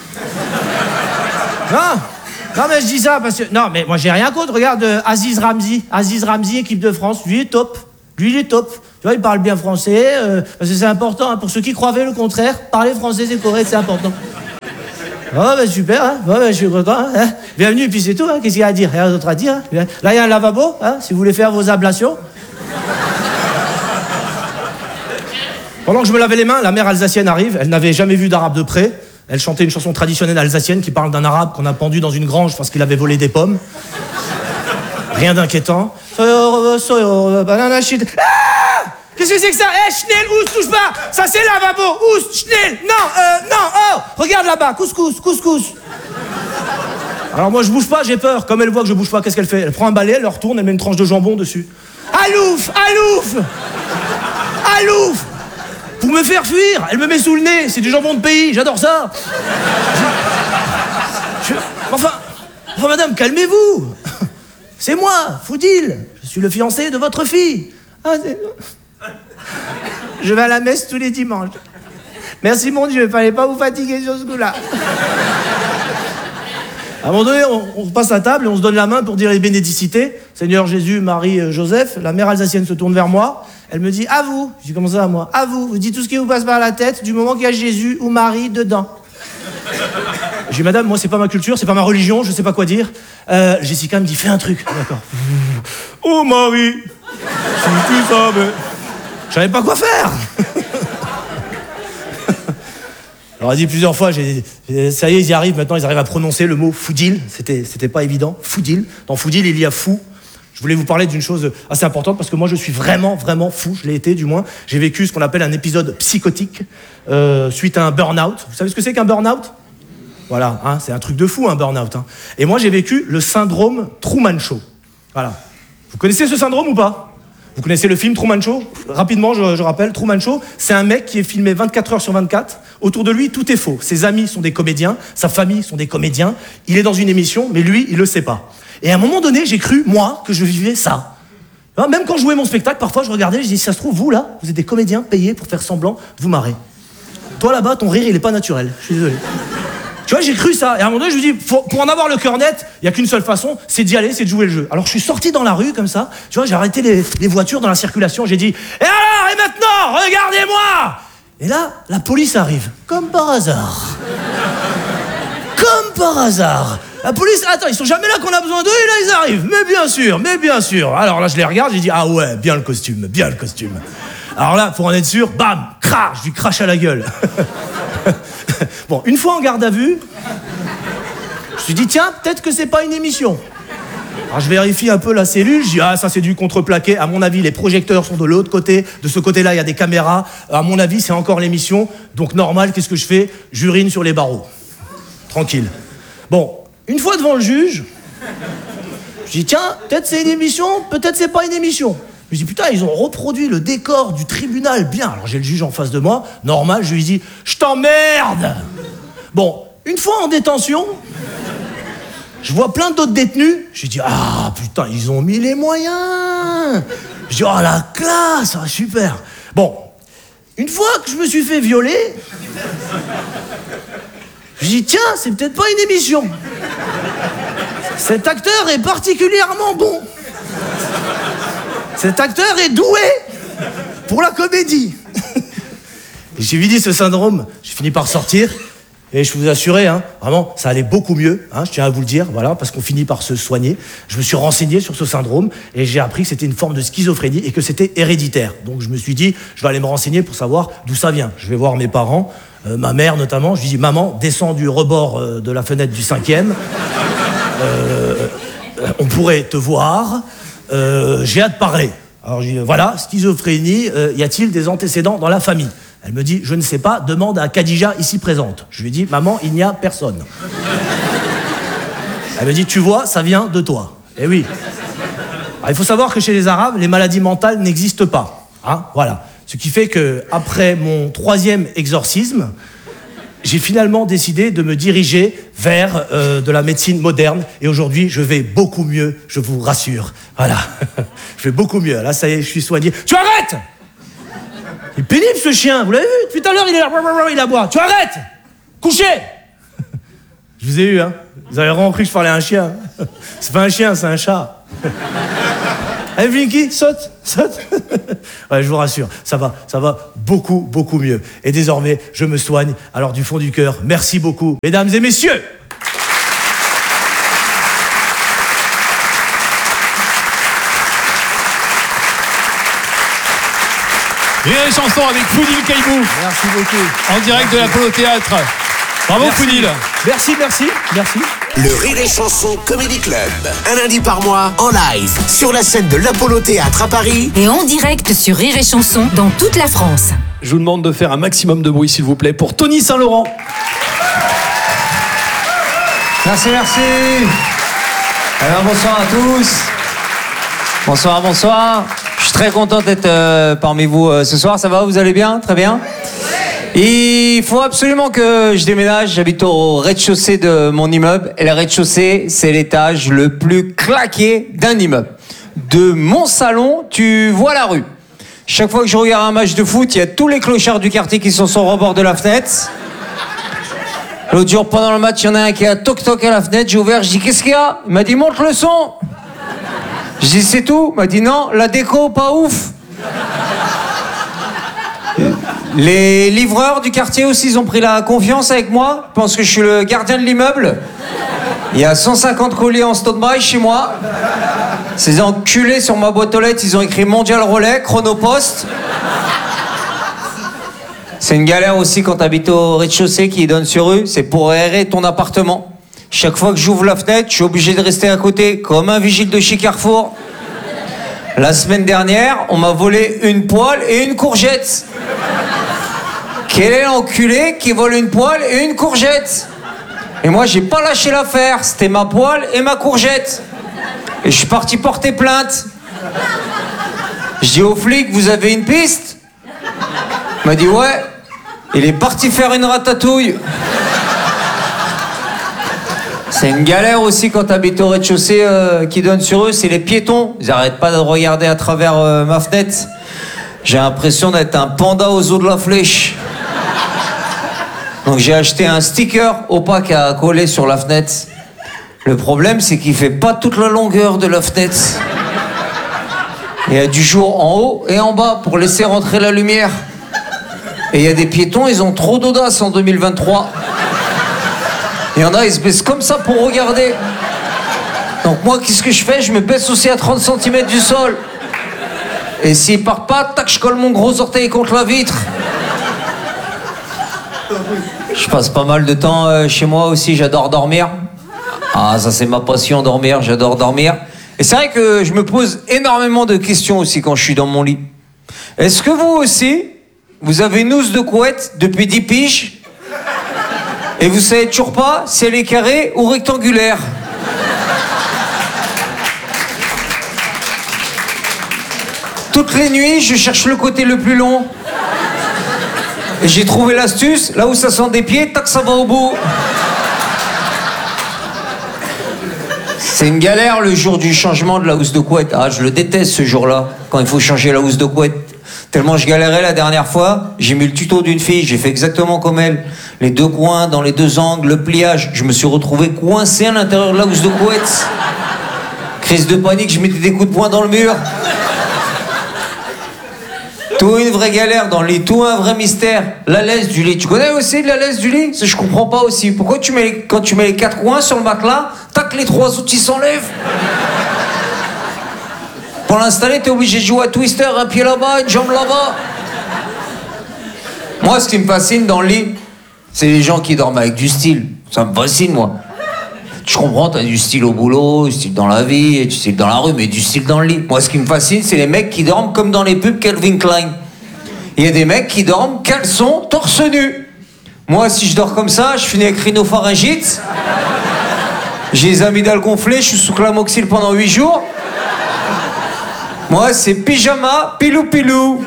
Non, non, mais je dis ça parce que... Non, mais moi, j'ai rien contre. Regarde, euh, Aziz Ramzi, Aziz Ramzi, équipe de France, lui, il est top. Lui, il est top. Tu vois, il parle bien français, euh, parce que c'est important, hein, pour ceux qui croyaient le contraire, parler français c'est correct, c'est important. Ah bah super, hein. Ouais, bah, je suis content, hein. Bienvenue, puis c'est tout, hein. Qu'est-ce qu'il y a à dire? Rien d'autre à dire, hein. Là, il y a un lavabo, hein, si vous voulez faire vos ablations. Pendant que je me lavais les mains, la mère alsacienne arrive, elle n'avait jamais vu d'arabe de près. Elle chantait une chanson traditionnelle alsacienne qui parle d'un arabe qu'on a pendu dans une grange parce qu'il avait volé des pommes. Rien d'inquiétant. Ah! Qu'est-ce que c'est que ça? Eh, Schnell, ous, touche pas. Ça, c'est lavabo. Ous, Schnell. Non, euh, non, oh. Regarde là-bas. Couscous, couscous. Alors moi, je bouge pas, j'ai peur. Comme elle voit que je bouge pas, qu'est-ce qu'elle fait? Elle prend un balai, elle le retourne, elle met une tranche de jambon dessus. Alouf, alouf, alouf. Pour me faire fuir, elle me met sous le nez. C'est du jambon de pays, j'adore ça. Je... Je... Enfin, enfin, madame, calmez-vous. C'est moi, Foudil. Je suis le fiancé de votre fille. Ah, c'est... Je vais à la messe tous les dimanches. Merci mon Dieu, fallait pas vous fatiguer sur ce coup-là. À un moment donné, on, on passe à table et on se donne la main pour dire les bénédicités. Seigneur Jésus, Marie, euh, Joseph. La mère alsacienne se tourne vers moi. Elle me dit, à vous. Je dis, comment ça, à moi? À vous. Vous dites tout ce qui vous passe par la tête du moment qu'il y a Jésus ou Marie dedans. Je dis, madame, moi, c'est pas ma culture, c'est pas ma religion, je sais pas quoi dire. Euh, Jessica me dit, fais un truc. D'accord. Oh, Marie, si tu savais. Je savais pas quoi faire. Alors, elle dit plusieurs fois, j'ai, ça y est, ils y arrivent maintenant, ils arrivent à prononcer le mot Foudil. C'était, c'était pas évident. Foudil. Dans Foudil, il y a fou. Je voulais vous parler d'une chose assez importante parce que moi, je suis vraiment, vraiment fou. Je l'ai été, du moins. J'ai vécu ce qu'on appelle un épisode psychotique euh, suite à un burn-out. Vous savez ce que c'est qu'un burn-out? Voilà, hein, c'est un truc de fou, un burn-out. Hein. Et moi, j'ai vécu le syndrome Truman Show. Voilà. Vous connaissez ce syndrome ou pas? Vous connaissez le film Truman Show? Rapidement, je, je rappelle, Truman Show, c'est un mec qui est filmé vingt-quatre heures sur vingt-quatre. Autour de lui, tout est faux. Ses amis sont des comédiens, sa famille sont des comédiens. Il est dans une émission, mais lui, il le sait pas. Et à un moment donné, j'ai cru, moi, que je vivais ça. Même quand je jouais mon spectacle, parfois, je regardais, je disais, si ça se trouve, vous, là, vous êtes des comédiens payés pour faire semblant de vous marrer. Toi, là-bas, ton rire, il est pas naturel. Je suis désolé. Tu vois, j'ai cru ça. Et à un moment donné, je me dis, pour, pour en avoir le cœur net, il n'y a qu'une seule façon, c'est d'y aller, c'est de jouer le jeu. Alors, je suis sorti dans la rue, comme ça. Tu vois, j'ai arrêté les, les voitures dans la circulation. J'ai dit, et alors, et maintenant, regardez-moi! Et là, la police arrive. Comme par hasard. Comme par hasard. La police, attends, ils sont jamais là qu'on a besoin d'eux, et là, ils arrivent. Mais bien sûr, mais bien sûr. Alors là, je les regarde, j'ai dit, ah ouais, bien le costume, bien le costume. Alors là, pour en être sûr, bam, crash, je lui crache à la gueule. Bon, une fois en garde à vue, je me suis dit, tiens, peut-être que c'est pas une émission. Alors je vérifie un peu la cellule, je dis, ah, ça c'est du contreplaqué. À mon avis, les projecteurs sont de l'autre côté. De ce côté-là, il y a des caméras. À mon avis, c'est encore l'émission. Donc normal, qu'est-ce que je fais? J'urine sur les barreaux. Tranquille. Bon, une fois devant le juge, je dis, tiens, peut-être c'est une émission, peut-être c'est pas une émission. Je me dis, putain, ils ont reproduit le décor du tribunal bien. Alors j'ai le juge en face de moi, normal, je lui dis, je t'emmerde. Bon, une fois en détention, je vois plein d'autres détenus. Je dis, ah putain, ils ont mis les moyens. Je dis, oh la classe, ah, super. Bon, une fois que je me suis fait violer, je dis, tiens, c'est peut-être pas une émission. Cet acteur est particulièrement bon. Cet acteur est doué pour la comédie. J'ai vidé ce syndrome, j'ai fini par sortir, et je vous assurer, hein, vraiment, ça allait beaucoup mieux, hein, je tiens à vous le dire, voilà, parce qu'on finit par se soigner. Je me suis renseigné sur ce syndrome, et j'ai appris que c'était une forme de schizophrénie, et que c'était héréditaire. Donc je me suis dit, je vais aller me renseigner pour savoir d'où ça vient. Je vais voir mes parents, euh, ma mère notamment, je lui dis, maman, descends du rebord euh, de la fenêtre du cinquième, euh, on pourrait te voir... Euh, j'ai hâte de parler. Alors je dis, voilà, schizophrénie, euh, y a-t-il des antécédents dans la famille? Elle me dit, je ne sais pas, demande à Khadija ici présente. Je lui dis, maman, il n'y a personne. Elle me dit, tu vois, ça vient de toi. Eh oui. Alors, il faut savoir que chez les Arabes, les maladies mentales n'existent pas. Hein, voilà. Ce qui fait que après mon troisième exorcisme, j'ai finalement décidé de me diriger vers euh, de la médecine moderne. Et aujourd'hui, je vais beaucoup mieux, je vous rassure. Voilà. Je vais beaucoup mieux. Là, ça y est, je suis soigné. Tu arrêtes! Il est pénible, ce chien. Vous l'avez vu? Depuis tout à l'heure, il est là. Il aboie. Tu arrêtes! Couchez! Je vous ai eu, hein. Vous avez vraiment cru que je parlais à un chien. C'est pas un chien, c'est un chat. Allez, Blinky, saute, saute. Ouais, je vous rassure, ça va, ça va beaucoup, beaucoup mieux. Et désormais, je me soigne. Alors, du fond du cœur, merci beaucoup, mesdames et messieurs. Rire et chanson avec Foudil Caïbou. Merci beaucoup. En direct de l'Apollo Théâtre. Bravo Merci. Foudil. Merci, merci, merci. Le Rire et Chanson Comedy Club. Un lundi par mois, en live, sur la scène de l'Apollo Théâtre à Paris. Et en direct sur Rire et Chanson dans toute la France. Je vous demande de faire un maximum de bruit s'il vous plaît pour Tony Saint-Laurent. Merci, merci. Alors bonsoir à tous. Bonsoir, bonsoir. Je suis très content d'être euh, parmi vous euh, ce soir. Ça va, vous allez bien? Très bien. Il faut absolument que je déménage. J'habite au rez-de-chaussée de mon immeuble. Et le rez-de-chaussée, c'est l'étage le plus claqué d'un immeuble. De mon salon, tu vois la rue. Chaque fois que je regarde un match de foot, il y a tous les clochards du quartier qui sont sur le rebord de la fenêtre. L'autre jour, pendant le match, il y en a un qui a toc-toc à la fenêtre. J'ai ouvert, je dis, qu'est-ce qu'il y a? Il m'a dit, monte le son. Je dis, c'est tout? Il m'a dit, non, la déco, pas ouf. Les livreurs du quartier aussi, ils ont pris la confiance avec moi. Ils pensent que je suis le gardien de l'immeuble. Il y a cent cinquante colis en stand-by chez moi. Ces enculés sur ma boîte aux lettres, ils ont écrit Mondial Relais, Chronopost. C'est une galère aussi quand t'habites au rez-de-chaussée qui donne sur rue. C'est pour aérer ton appartement. Chaque fois que j'ouvre la fenêtre, je suis obligé de rester à côté, comme un vigile de chez Carrefour. La semaine dernière, on m'a volé une poêle et une courgette. Quel est l'enculé qui vole une poêle et une courgette? Et moi, j'ai pas lâché l'affaire. C'était ma poêle et ma courgette. Et je suis parti porter plainte. Je dis au flic, vous avez une piste? Il m'a dit, ouais. Il est parti faire une ratatouille. C'est une galère aussi quand t'habites au rez-de-chaussée euh, qui donne sur eux, c'est les piétons. Ils arrêtent pas de regarder à travers euh, ma fenêtre. J'ai l'impression d'être un panda aux os de la flèche. Donc j'ai acheté un sticker opaque à coller sur la fenêtre. Le problème, c'est qu'il fait pas toute la longueur de la fenêtre. Il y a du jour en haut et en bas pour laisser rentrer la lumière. Et il y a des piétons, ils ont trop d'audace en deux mille vingt-trois. Il y en a, ils se baissent comme ça pour regarder. Donc moi, qu'est-ce que je fais? Je me baisse aussi à trente centimètres du sol. Et s'ils partent pas, tac, je colle mon gros orteil contre la vitre. Je passe pas mal de temps euh, chez moi aussi, j'adore dormir. Ah, ça c'est ma passion, dormir, j'adore dormir. Et c'est vrai que je me pose énormément de questions aussi quand je suis dans mon lit. Est-ce que vous aussi, vous avez une housse de couette depuis dix piges? Et vous savez toujours pas si elle est carrée ou rectangulaire? Toutes les nuits, je cherche le côté le plus long. Et j'ai trouvé l'astuce, là où ça sent des pieds, tac, ça va au bout. C'est une galère le jour du changement de la housse de couette. Ah, je le déteste ce jour-là, quand il faut changer la housse de couette. Tellement je galérais la dernière fois, j'ai mis le tuto d'une fille, j'ai fait exactement comme elle. Les deux coins, dans les deux angles, le pliage. Je me suis retrouvé coincé à l'intérieur de la housse de couette. Crise de panique, je mettais des coups de poing dans le mur. Tout une vraie galère dans le lit, tout un vrai mystère. La laisse du lit, tu connais aussi de la laisse du lit? Ça, je comprends pas aussi. Pourquoi tu mets les... quand tu mets les quatre coins sur le matelas, tac, les trois outils s'enlèvent? Pour l'installer, t'es obligé de jouer à Twister, un pied là-bas, une jambe là-bas. Moi, ce qui me fascine dans le lit, c'est les gens qui dorment avec du style. Ça me fascine, moi. Je comprends, t'as du style au boulot, du style dans la vie, du style dans la rue, mais du style dans le lit. Moi, ce qui me fascine, c'est les mecs qui dorment comme dans les pubs Calvin Klein. Il y a des mecs qui dorment caleçon, torse nu. Moi, si je dors comme ça, je finis avec rhinopharyngite. J'ai les amygdales gonflées, je suis sous clamoxyl pendant huit jours. Moi, c'est pyjama, pilou-pilou.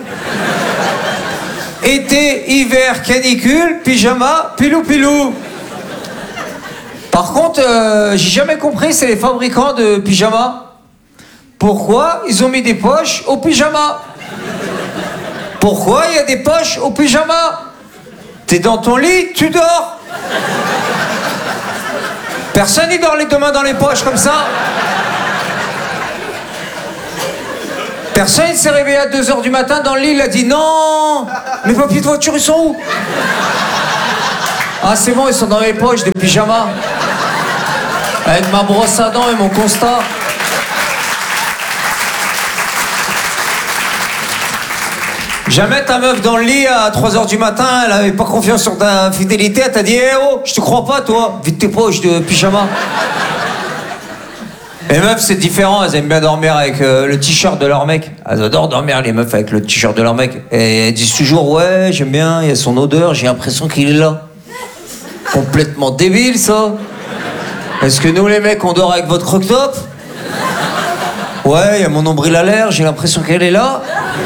Été, hiver, canicule, pyjama, pilou-pilou. Par contre, euh, j'ai jamais compris, c'est les fabricants de pyjamas. Pourquoi ils ont mis des poches au pyjama? Pourquoi il y a des poches au pyjama? T'es dans ton lit, tu dors. Personne n'y dort les deux mains dans les poches comme ça. Personne s'est réveillé à deux heures du matin dans le lit, il a dit non, mes papiers de voiture, ils sont où? Ah, c'est bon, ils sont dans mes poches de pyjama. Avec ma brosse à dents et mon constat. Jamais ta meuf dans le lit à trois heures du matin, elle avait pas confiance sur ta fidélité, elle t'a dit eh oh, je te crois pas toi, vide tes poches de pyjama. Les meufs c'est différent, elles aiment bien dormir avec euh, le t-shirt de leur mec. Elles adorent dormir les meufs avec le t-shirt de leur mec. Et elles disent toujours ouais j'aime bien, il y a son odeur, j'ai l'impression qu'il est là. Complètement débile ça. Est-ce que nous les mecs on dort avec votre croque-top? Ouais, il y a mon nombril à l'air, j'ai l'impression qu'elle est là.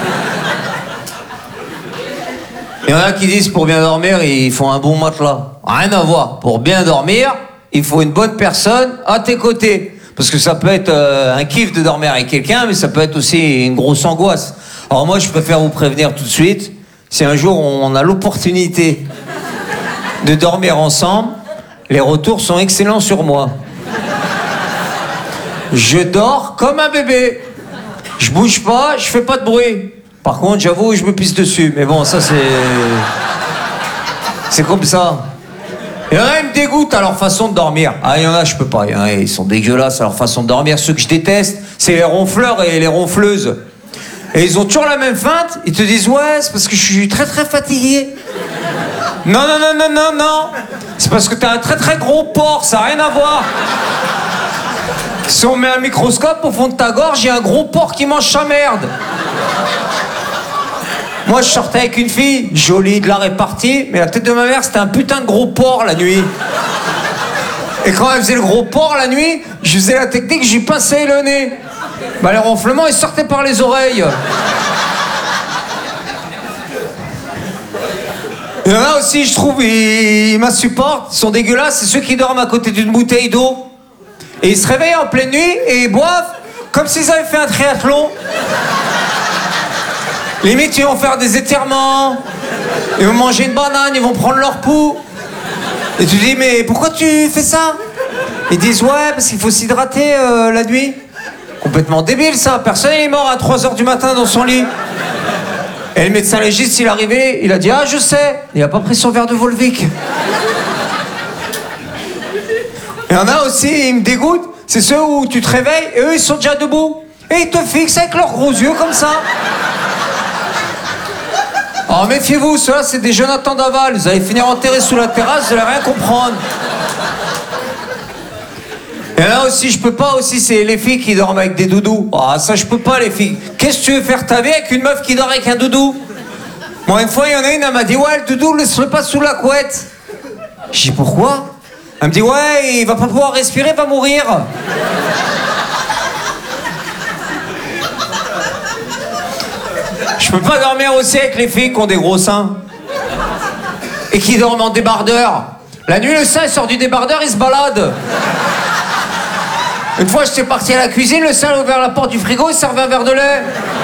Il y en a qui disent pour bien dormir, il faut un bon matelas. Rien à voir. Pour bien dormir, il faut une bonne personne à tes côtés. Parce que ça peut être euh, un kiff de dormir avec quelqu'un, mais ça peut être aussi une grosse angoisse. Alors moi, je préfère vous prévenir tout de suite, si un jour on a l'opportunité de dormir ensemble, les retours sont excellents sur moi. Je dors comme un bébé. Je bouge pas, je fais pas de bruit. Par contre, j'avoue, je me pisse dessus. Mais bon, ça, c'est... C'est comme ça. Il y en a, ils me dégoûtent à leur façon de dormir. Ah, il y en a, je peux pas. Il y en a, ils sont dégueulasses à leur façon de dormir. Ceux que je déteste, c'est les ronfleurs et les ronfleuses. Et ils ont toujours la même feinte. Ils te disent, ouais, c'est parce que je suis très, très fatigué. Non, non, non, non, non, non. C'est parce que t'as un très, très gros porc. Ça n'a rien à voir. Si on met un microscope au fond de ta gorge, il y a un gros porc qui mange sa merde. Moi, je sortais avec une fille, jolie, de la répartie, mais la tête de ma mère, c'était un putain de gros porc la nuit. Et quand elle faisait le gros porc la nuit, je faisais la technique, je lui pinçais le nez. Bah, les ronflements, ils sortaient par les oreilles. Il y en a aussi, je trouve, ils, ils m'insupportent, ils sont dégueulasses, c'est ceux qui dorment à côté d'une bouteille d'eau. Et ils se réveillent en pleine nuit et ils boivent comme s'ils avaient fait un triathlon. Limite, ils vont faire des étirements, ils vont manger une banane, ils vont prendre leur pouls. Et tu dis, mais pourquoi tu fais ça? Ils disent, ouais, parce qu'il faut s'hydrater euh, la nuit. Complètement débile, ça. Personne n'est mort à trois heures du matin dans son lit. Et le médecin légiste, il est arrivé, il a dit, ah, je sais. Il n'a pas pris son verre de Volvic. Il y en a aussi, ils me dégoûtent, c'est ceux où tu te réveilles et eux, ils sont déjà debout. Et ils te fixent avec leurs gros yeux comme ça. Alors méfiez-vous, ceux-là c'est des Jonathan Daval, vous allez finir enterrés sous la terrasse, vous allez rien comprendre. Et là aussi, je peux pas aussi, c'est les filles qui dorment avec des doudous. Ah ça je peux pas les filles. Qu'est-ce que tu veux faire ta vie avec une meuf qui dort avec un doudou? Moi une fois il y en a une, elle m'a dit ouais le doudou laisse-le pas sous la couette. J'ai dit pourquoi? Elle me dit ouais il va pas pouvoir respirer, il va mourir. Je peux pas dormir aussi avec les filles qui ont des gros seins. Et qui dorment en débardeur. La nuit, le sein il sort du débardeur, il se balade. Une fois, j'étais parti à la cuisine, le sein a ouvert la porte du frigo, il servait un verre de lait.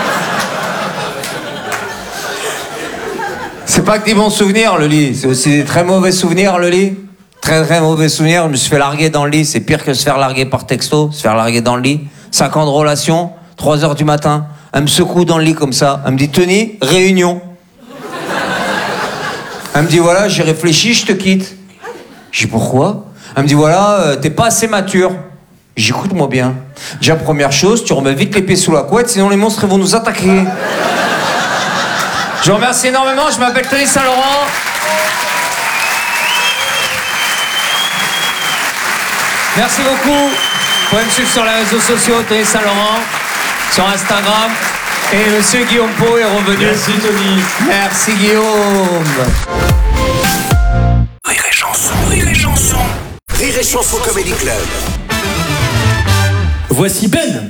C'est pas que des bons souvenirs, le lit. C'est aussi des très mauvais souvenirs, le lit. Très, très mauvais souvenirs. Je me suis fait larguer dans le lit. C'est pire que se faire larguer par texto. Se faire larguer dans le lit. Cinq ans de relation, trois heures du matin. Elle me secoue dans le lit comme ça. Elle me dit, Tony, réunion. Elle me dit, voilà, j'ai réfléchi, je te quitte. J'ai dit, pourquoi? Elle me dit, voilà, euh, t'es pas assez mature. J'écoute-moi bien. Déjà, première chose, tu remets vite les pieds sous la couette, sinon les monstres vont nous attaquer. Je vous remercie énormément, je m'appelle Tony Saint-Laurent. Merci beaucoup. Vous pouvez me suivre sur les réseaux sociaux, Tony Saint-Laurent, sur Instagram. Et monsieur Guillaume Pau est revenu. Merci Tony. Merci Guillaume. Rire et chanson, rire et chanson. Rire et chanson Comedy Club. Voici Ben.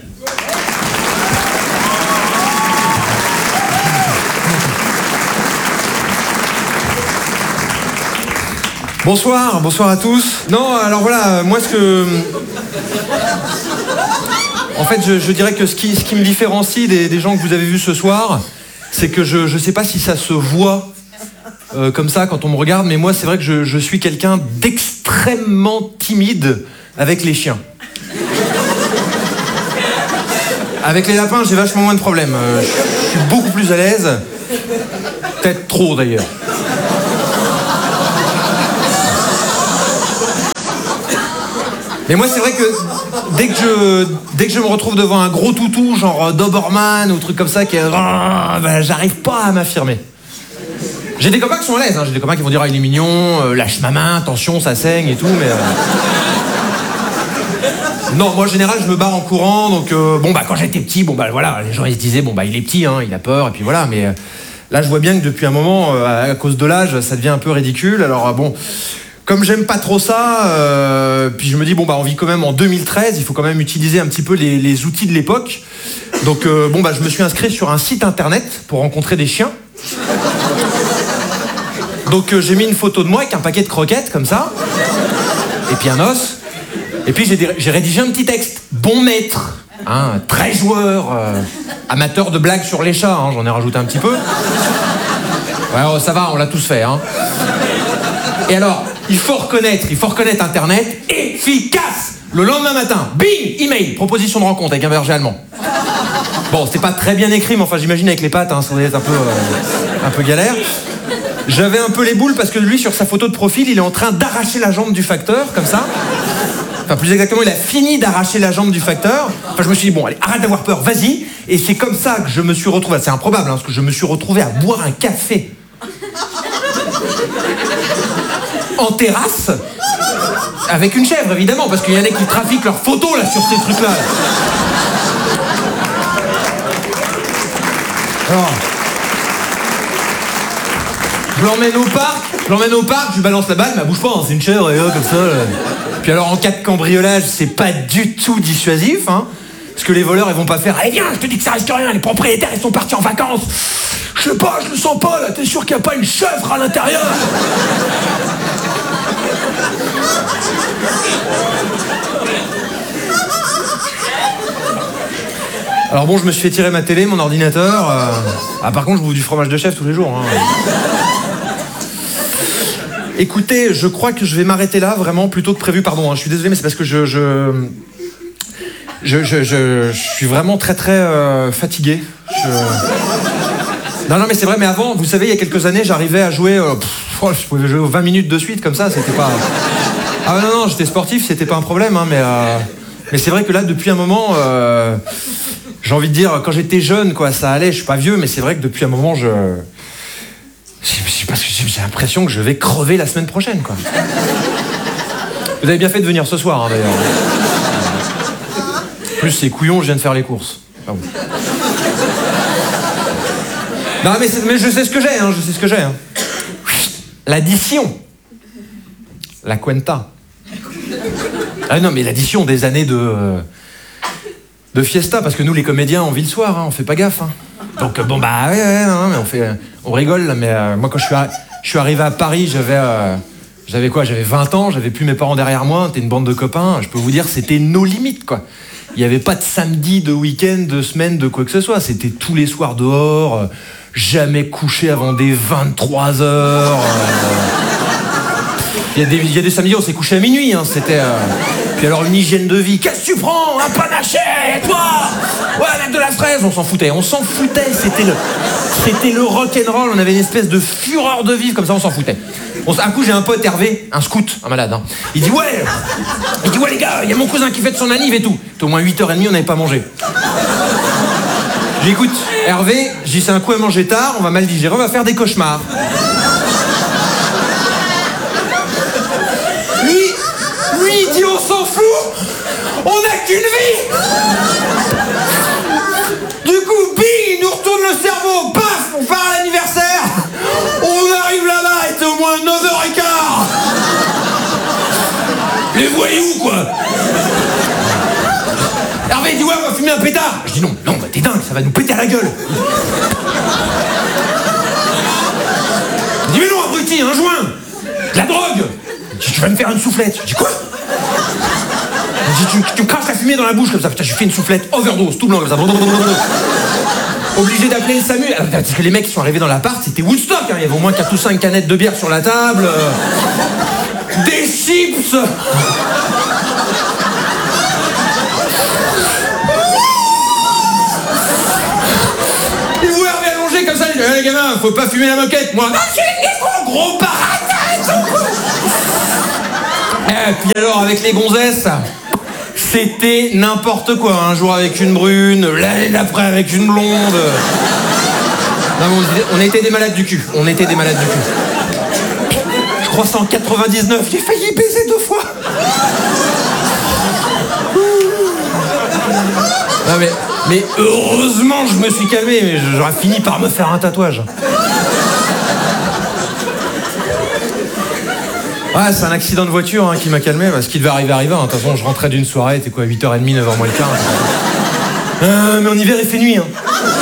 Bonsoir, bonsoir à tous. Non, alors voilà, moi ce que... En fait, je, je dirais que ce qui, ce qui me différencie des, des gens que vous avez vus ce soir, c'est que je ne sais pas si ça se voit euh, comme ça quand on me regarde, mais moi c'est vrai que je, je suis quelqu'un d'extrêmement timide avec les chiens. Avec les lapins, j'ai vachement moins de problèmes. Euh, je suis beaucoup plus à l'aise. Peut-être trop, d'ailleurs. Mais moi, c'est vrai que dès que je, dès que je me retrouve devant un gros toutou, genre Doberman ou truc comme ça, qui est, ben, j'arrive pas à m'affirmer. J'ai des copains qui sont à l'aise, hein. J'ai des copains qui vont dire ah, il est mignon, euh, lâche ma main, attention, ça saigne et tout, mais... Euh... Non, moi en général, je me barre en courant, donc euh, bon bah quand j'étais petit, bon bah voilà, les gens ils se disaient bon bah il est petit, hein, il a peur, et puis voilà, mais euh, là je vois bien que depuis un moment, euh, à cause de l'âge, ça devient un peu ridicule, alors euh, bon... Comme j'aime pas trop ça, euh, puis je me dis bon bah on vit quand même en deux mille treize, il faut quand même utiliser un petit peu les, les outils de l'époque. Donc euh, bon bah je me suis inscrit sur un site internet pour rencontrer des chiens. Donc euh, j'ai mis une photo de moi avec un paquet de croquettes comme ça, et puis un os. Et puis j'ai, j'ai rédigé un petit texte. Bon maître, hein, très joueur, euh, amateur de blagues sur les chats, hein, j'en ai rajouté un petit peu. Ouais, oh, ça va, on l'a tous fait, hein. Et alors, il faut reconnaître, il faut reconnaître Internet efficace. Le lendemain matin, bing, email, proposition de rencontre avec un berger allemand. Bon, c'était pas très bien écrit, mais enfin, j'imagine avec les pattes, hein, ça doit être un peu, euh, un peu galère. J'avais un peu les boules parce que lui, sur sa photo de profil, il est en train d'arracher la jambe du facteur, comme ça. Enfin, plus exactement, il a fini d'arracher la jambe du facteur. Enfin, je me suis dit, bon, allez, arrête d'avoir peur, vas-y. Et c'est comme ça que je me suis retrouvé, c'est improbable, hein, parce que je me suis retrouvé à boire un café en terrasse avec une chèvre, évidemment, parce qu'il y en a qui trafiquent leurs photos là sur ces trucs-là. Alors, je l'emmène au parc, je l'emmène au parc, je lui balance la balle, mais elle bouge pas, hein, c'est une chèvre, et là, comme ça. Là. Puis alors, en cas de cambriolage, c'est pas du tout dissuasif, hein, parce que les voleurs, ils vont pas faire « Allez, viens, je te dis que ça risque rien, les propriétaires, ils sont partis en vacances. Je sais pas, je le sens pas, là, t'es sûr qu'il y a pas une chèvre à l'intérieur ?» Alors bon, je me suis fait tirer ma télé, mon ordinateur. Euh... Ah, par contre, je bouffe du fromage de chèvre tous les jours. Hein. Écoutez, je crois que je vais m'arrêter là, vraiment, plutôt que prévu. Pardon, hein, je suis désolé, mais c'est parce que je... je... Je, je, je, je suis vraiment très très euh, fatigué. Je... Non, non, mais c'est vrai, mais avant, vous savez, il y a quelques années, j'arrivais à jouer... Euh, pff, oh, je pouvais jouer vingt minutes de suite, comme ça, c'était pas... Ah non, non, j'étais sportif, c'était pas un problème, hein, mais... Euh... Mais c'est vrai que là, depuis un moment... Euh... J'ai envie de dire, quand j'étais jeune, quoi, ça allait, je suis pas vieux, mais c'est vrai que depuis un moment, je... je parce que j'ai l'impression que je vais crever la semaine prochaine, quoi. Vous avez bien fait de venir ce soir, hein, d'ailleurs. En plus, c'est couillon, je viens de faire les courses. Ah bon. Non, mais, mais je sais ce que j'ai, hein, je sais ce que j'ai. Hein. L'addition. La cuenta. Ah non, mais l'addition des années de... Euh, de fiesta, parce que nous, les comédiens, on vit le soir, hein, on fait pas gaffe. Hein. Donc, bon, bah, ouais, ouais, non, mais on fait... On rigole, là, mais euh, moi, quand je suis, à, je suis arrivé à Paris, j'avais... Euh, j'avais quoi? J'avais vingt ans, j'avais plus mes parents derrière moi, c'était une bande de copains, je peux vous dire, c'était nos limites, quoi. Il n'y avait pas de samedi, de week-end, de semaine, de quoi que ce soit. C'était tous les soirs dehors, euh, jamais couché avant des vingt-trois heures. Il euh... y, y a des samedis, on s'est couché à minuit, hein, c'était... Euh... Puis alors, une hygiène de vie. Qu'est-ce que tu prends? Un panaché, toi? Ouais, avec de la fraise. On s'en foutait. On s'en foutait. C'était le, c'était le rock'n'roll. On avait une espèce de fureur de vivre. Comme ça, on s'en foutait. On, un coup, j'ai un pote, Hervé, un scout, un malade. Hein. Il dit, ouais. Il dit, ouais, les gars, il y a mon cousin qui fête son anniv et tout. C'était au moins huit heures trente, on n'avait pas mangé. J'écoute, Hervé, j'ai dit, c'est un coup à manger tard. On va mal digérer. On va faire des cauchemars. Il dit on s'en fout, on n'a qu'une vie. Du coup, bing, il nous retourne le cerveau, paf, on part à l'anniversaire. On arrive là-bas, il était au moins neuf heures quinze. Les voyous, quoi. Hervé dit ouais, on va fumer un pétard. Je dis non, non, bah, t'es dingue, ça va nous péter à la gueule. Il dit mais non, abruti, un joint, de la drogue. Je dis tu vas me faire une soufflette. Je dis quoi? Je dis, tu, tu me craches la fumée dans la bouche comme ça. Putain, je fais une soufflette, overdose, tout blanc comme ça. Obligé d'appeler le SAMU. Parce que les mecs qui sont arrivés dans l'appart, c'était Woodstock. Hein. Il y avait au moins quatre ou cinq canettes de bière sur la table. Euh, des chips. gamin, faut pas fumer la moquette, moi. Non, c'est les gros baratin. Et puis alors, avec les gonzesses, c'était n'importe quoi. Un jour avec une brune, l'année d'après avec une blonde. Non, on était des malades du cul. On était des malades du cul. Je crois c'est en quatre-vingt-dix-neuf, j'ai failli baiser deux fois. Non mais, mais heureusement je me suis calmé, mais j'aurais fini par me faire un tatouage. Ouais, c'est un accident de voiture hein, qui m'a calmé, parce qu'il devait arriver arriver. De toute façon, je rentrais d'une soirée, c'était quoi, huit heures trente, neuf heures moins le quart. Euh, mais en hiver, il fait nuit. Hein.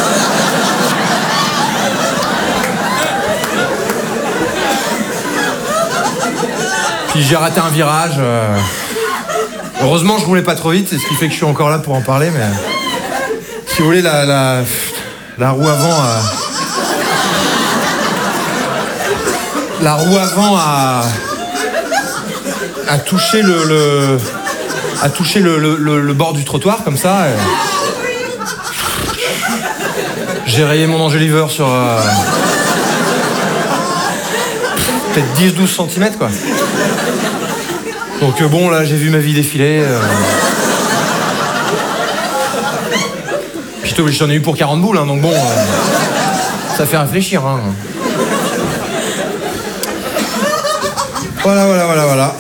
Puis j'ai raté un virage. Euh... Heureusement, je roulais pas trop vite, c'est ce qui fait que je suis encore là pour en parler, mais... Si vous voulez, la, la, la roue avant a... La roue avant a... a touché le... le... a touché le, le, le, le bord du trottoir, comme ça. Et... J'ai rayé mon Angeliver sur... Euh... peut-être dix douze centimètres, quoi. Donc euh, bon, là, j'ai vu ma vie défiler. Euh... Puis j'en ai eu pour quarante boules, hein, donc bon, euh... ça fait réfléchir. Hein. Voilà, voilà, voilà, voilà.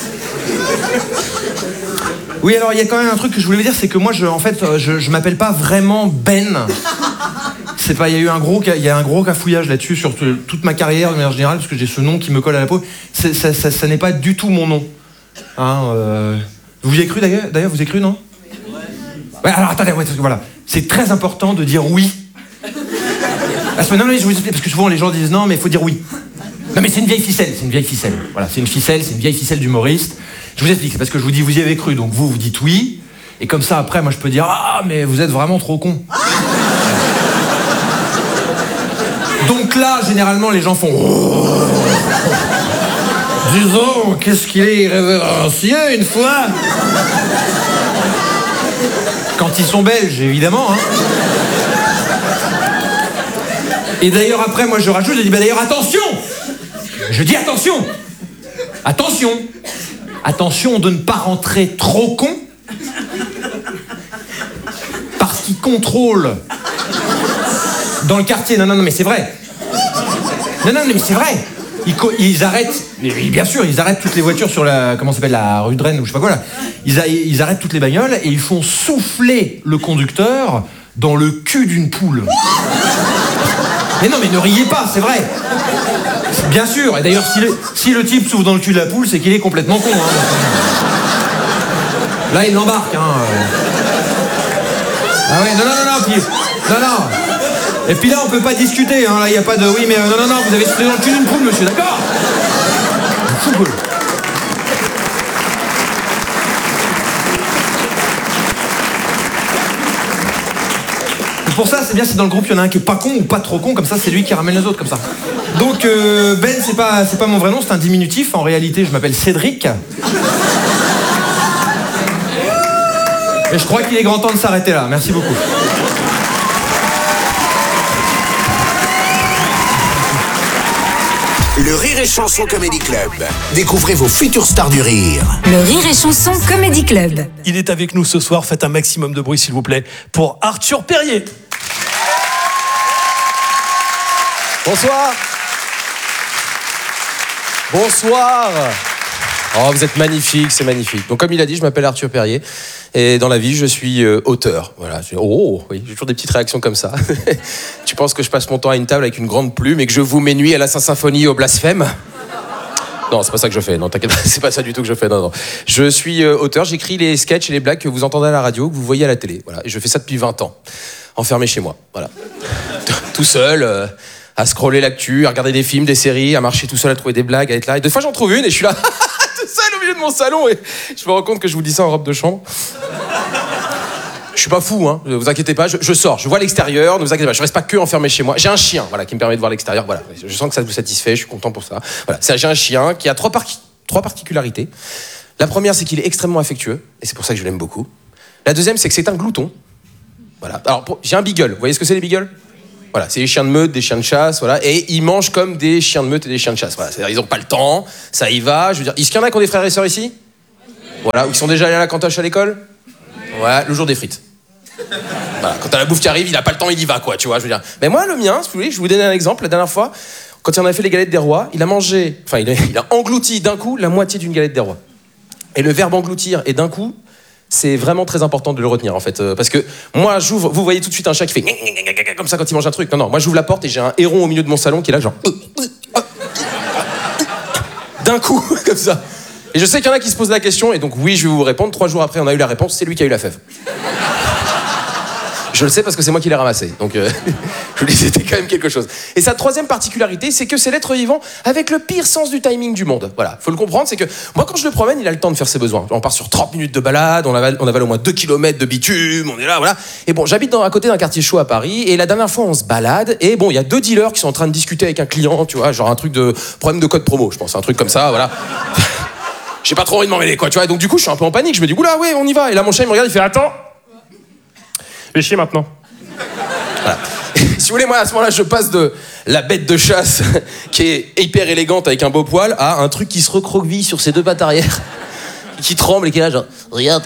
Oui, alors il y a quand même un truc que je voulais vous dire, c'est que moi, je, en fait, je, je m'appelle pas vraiment Ben. C'est pas, il y a eu un gros, il y a un gros cafouillage là-dessus sur toute ma carrière de manière générale, parce que j'ai ce nom qui me colle à la peau. Ça, ça, ça, ça n'est pas du tout mon nom. Hein, euh... Vous y avez cru d'ailleurs, d'ailleurs, vous y avez cru, non? Ouais, alors attendez, ouais, voilà. C'est très important de dire oui. Parce que, non, non, je vous explique, parce que souvent les gens disent non, mais il faut dire oui. Non, mais c'est une vieille ficelle, c'est une vieille ficelle. Voilà, c'est une ficelle, c'est une vieille ficelle d'humoriste. Je vous explique, c'est parce que je vous dis, vous y avez cru, donc vous, vous dites oui. Et comme ça, après, moi, je peux dire ah, mais vous êtes vraiment trop con. Donc là, généralement, les gens font oh. Disons, qu'est-ce qu'il est irrévérencieux, une fois. Quand ils sont belges, évidemment. Hein. Et d'ailleurs, après, moi, je rajoute, je dis, bah d'ailleurs, attention. Je dis attention. Attention. Attention de ne pas rentrer trop con. Parce qu'ils contrôlent dans le quartier. Non, non, non, mais c'est vrai. Non, non, mais c'est vrai. Ils, ils arrêtent, bien sûr, ils arrêtent toutes les voitures sur la, comment ça s'appelle, la rue de Rennes ou je sais pas quoi là. Ils, a, ils arrêtent toutes les bagnoles et ils font souffler le conducteur dans le cul d'une poule. Mais non, mais ne riez pas, c'est vrai. Bien sûr. Et d'ailleurs, si le, si le type souffle dans le cul de la poule, c'est qu'il est complètement con. Hein. Là, il l'embarque. Hein. Ah ouais, non, non, non, non, puis, non, non. Et puis là, on peut pas discuter, hein. Là, il n'y a pas de... Oui, mais euh, non, non, non, vous avez soufflé dans le cul d'une poule, monsieur, d'accord? Cool. Pour ça, c'est bien si dans le groupe, il y en a un qui est pas con ou pas trop con, comme ça, c'est lui qui ramène les autres, comme ça. Donc, euh, Ben, c'est pas, c'est pas mon vrai nom, c'est un diminutif. En réalité, je m'appelle Cédric. Et je crois qu'il est grand temps de s'arrêter là. Merci beaucoup. Le Rire et Chanson Comedy Club. Découvrez vos futures stars du rire. Le Rire et Chanson Comedy Club. Il est avec nous ce soir, faites un maximum de bruit s'il vous plaît, pour Arthur Perrier. Bonsoir. Bonsoir. Oh, vous êtes magnifique, c'est magnifique. Donc comme il a dit, je m'appelle Arthur Perrier et dans la vie, je suis euh, auteur. Voilà. Oh, oui, j'ai toujours des petites réactions comme ça. Tu penses que je passe mon temps à une table avec une grande plume et que je vous mes nuits à la Saint-Symphonie au blasphème? Non, c'est pas ça que je fais. Non, t'inquiète pas, c'est pas ça du tout que je fais. Non, non. Je suis euh, auteur, j'écris les sketchs et les blagues que vous entendez à la radio, que vous voyez à la télé. Voilà. Et je fais ça depuis vingt ans. Enfermé chez moi. Voilà. Tout seul, euh, à scroller l'actu, à regarder des films, des séries, à marcher tout seul, à trouver des blagues, à être là. Et deux fois, j'en trouve une et je suis là, tout seul au milieu de mon salon. Et je me rends compte que je vous dis ça en robe de chambre. Je suis pas fou, hein. Vous inquiétez pas, je, je sors, je vois l'extérieur, ne vous inquiétez pas, je reste pas que enfermé chez moi. J'ai un chien, voilà, qui me permet de voir l'extérieur, voilà. Je sens que ça vous satisfait, je suis content pour ça. Voilà, c'est, j'ai un chien qui a trois, par- trois particularités. La première, c'est qu'il est extrêmement affectueux, et c'est pour ça que je l'aime beaucoup. La deuxième, c'est que c'est un glouton. Voilà. Alors, pour, j'ai un beagle. Vous voyez ce que c'est les beagles? Voilà, c'est des chiens de meute, des chiens de chasse, voilà, et ils mangent comme des chiens de meute et des chiens de chasse. Voilà, c'est-à-dire ils ont pas le temps, ça y va. Je veux dire, est-ce qu'il y en a qui ont des frères et sœurs ici? Voilà, ou qui sont déjà allés à la cantoche à l'école? Ouais, le jour des frites. Voilà, quand t'as la bouffe qui arrive, il a pas le temps, il y va, quoi, tu vois, je veux dire. Mais moi, le mien, si vous voulez, je vais vous donner un exemple. La dernière fois, quand il en a fait les galettes des rois, il a mangé, enfin, il a, il a englouti d'un coup la moitié d'une galette des rois. Et le verbe engloutir et d'un coup, c'est vraiment très important de le retenir, en fait. Euh, parce que moi, j'ouvre, vous voyez tout de suite un chat qui fait comme ça quand il mange un truc. Non, non, moi, j'ouvre la porte et j'ai un héron au milieu de mon salon qui est là, genre. D'un coup, comme ça. Et je sais qu'il y en a qui se posent la question, et donc oui, je vais vous répondre. Trois jours après, on a eu la réponse, c'est lui qui a eu la fève. Je le sais parce que c'est moi qui l'ai ramassé. Donc, euh, je vous dis, c'était quand même quelque chose. Et sa troisième particularité, c'est que c'est l'être vivant avec le pire sens du timing du monde. Voilà, faut le comprendre, c'est que moi, quand je le promène, il a le temps de faire ses besoins. On part sur trente minutes de balade, on avale, on avale au moins deux kilomètres de bitume, on est là, voilà. Et bon, j'habite dans, à côté d'un quartier chaud à Paris, et la dernière fois, on se balade, et bon, il y a deux dealers qui sont en train de discuter avec un client, tu vois, genre un truc de problème de code promo, je pense, un truc comme ça, voilà. J'ai pas trop envie de m'en mêler, quoi, tu vois. Et donc, du coup, je suis un peu en panique. Je me dis, oula, ouais, on y va. Et là, mon chat, il me regarde, il fait, attends. Je vais chier maintenant. Voilà. Si vous voulez, moi, à ce moment-là, je passe de la bête de chasse, qui est hyper élégante avec un beau poil, à un truc qui se recroqueville sur ses deux pattes arrière, qui tremble et qui est là, genre, regarde.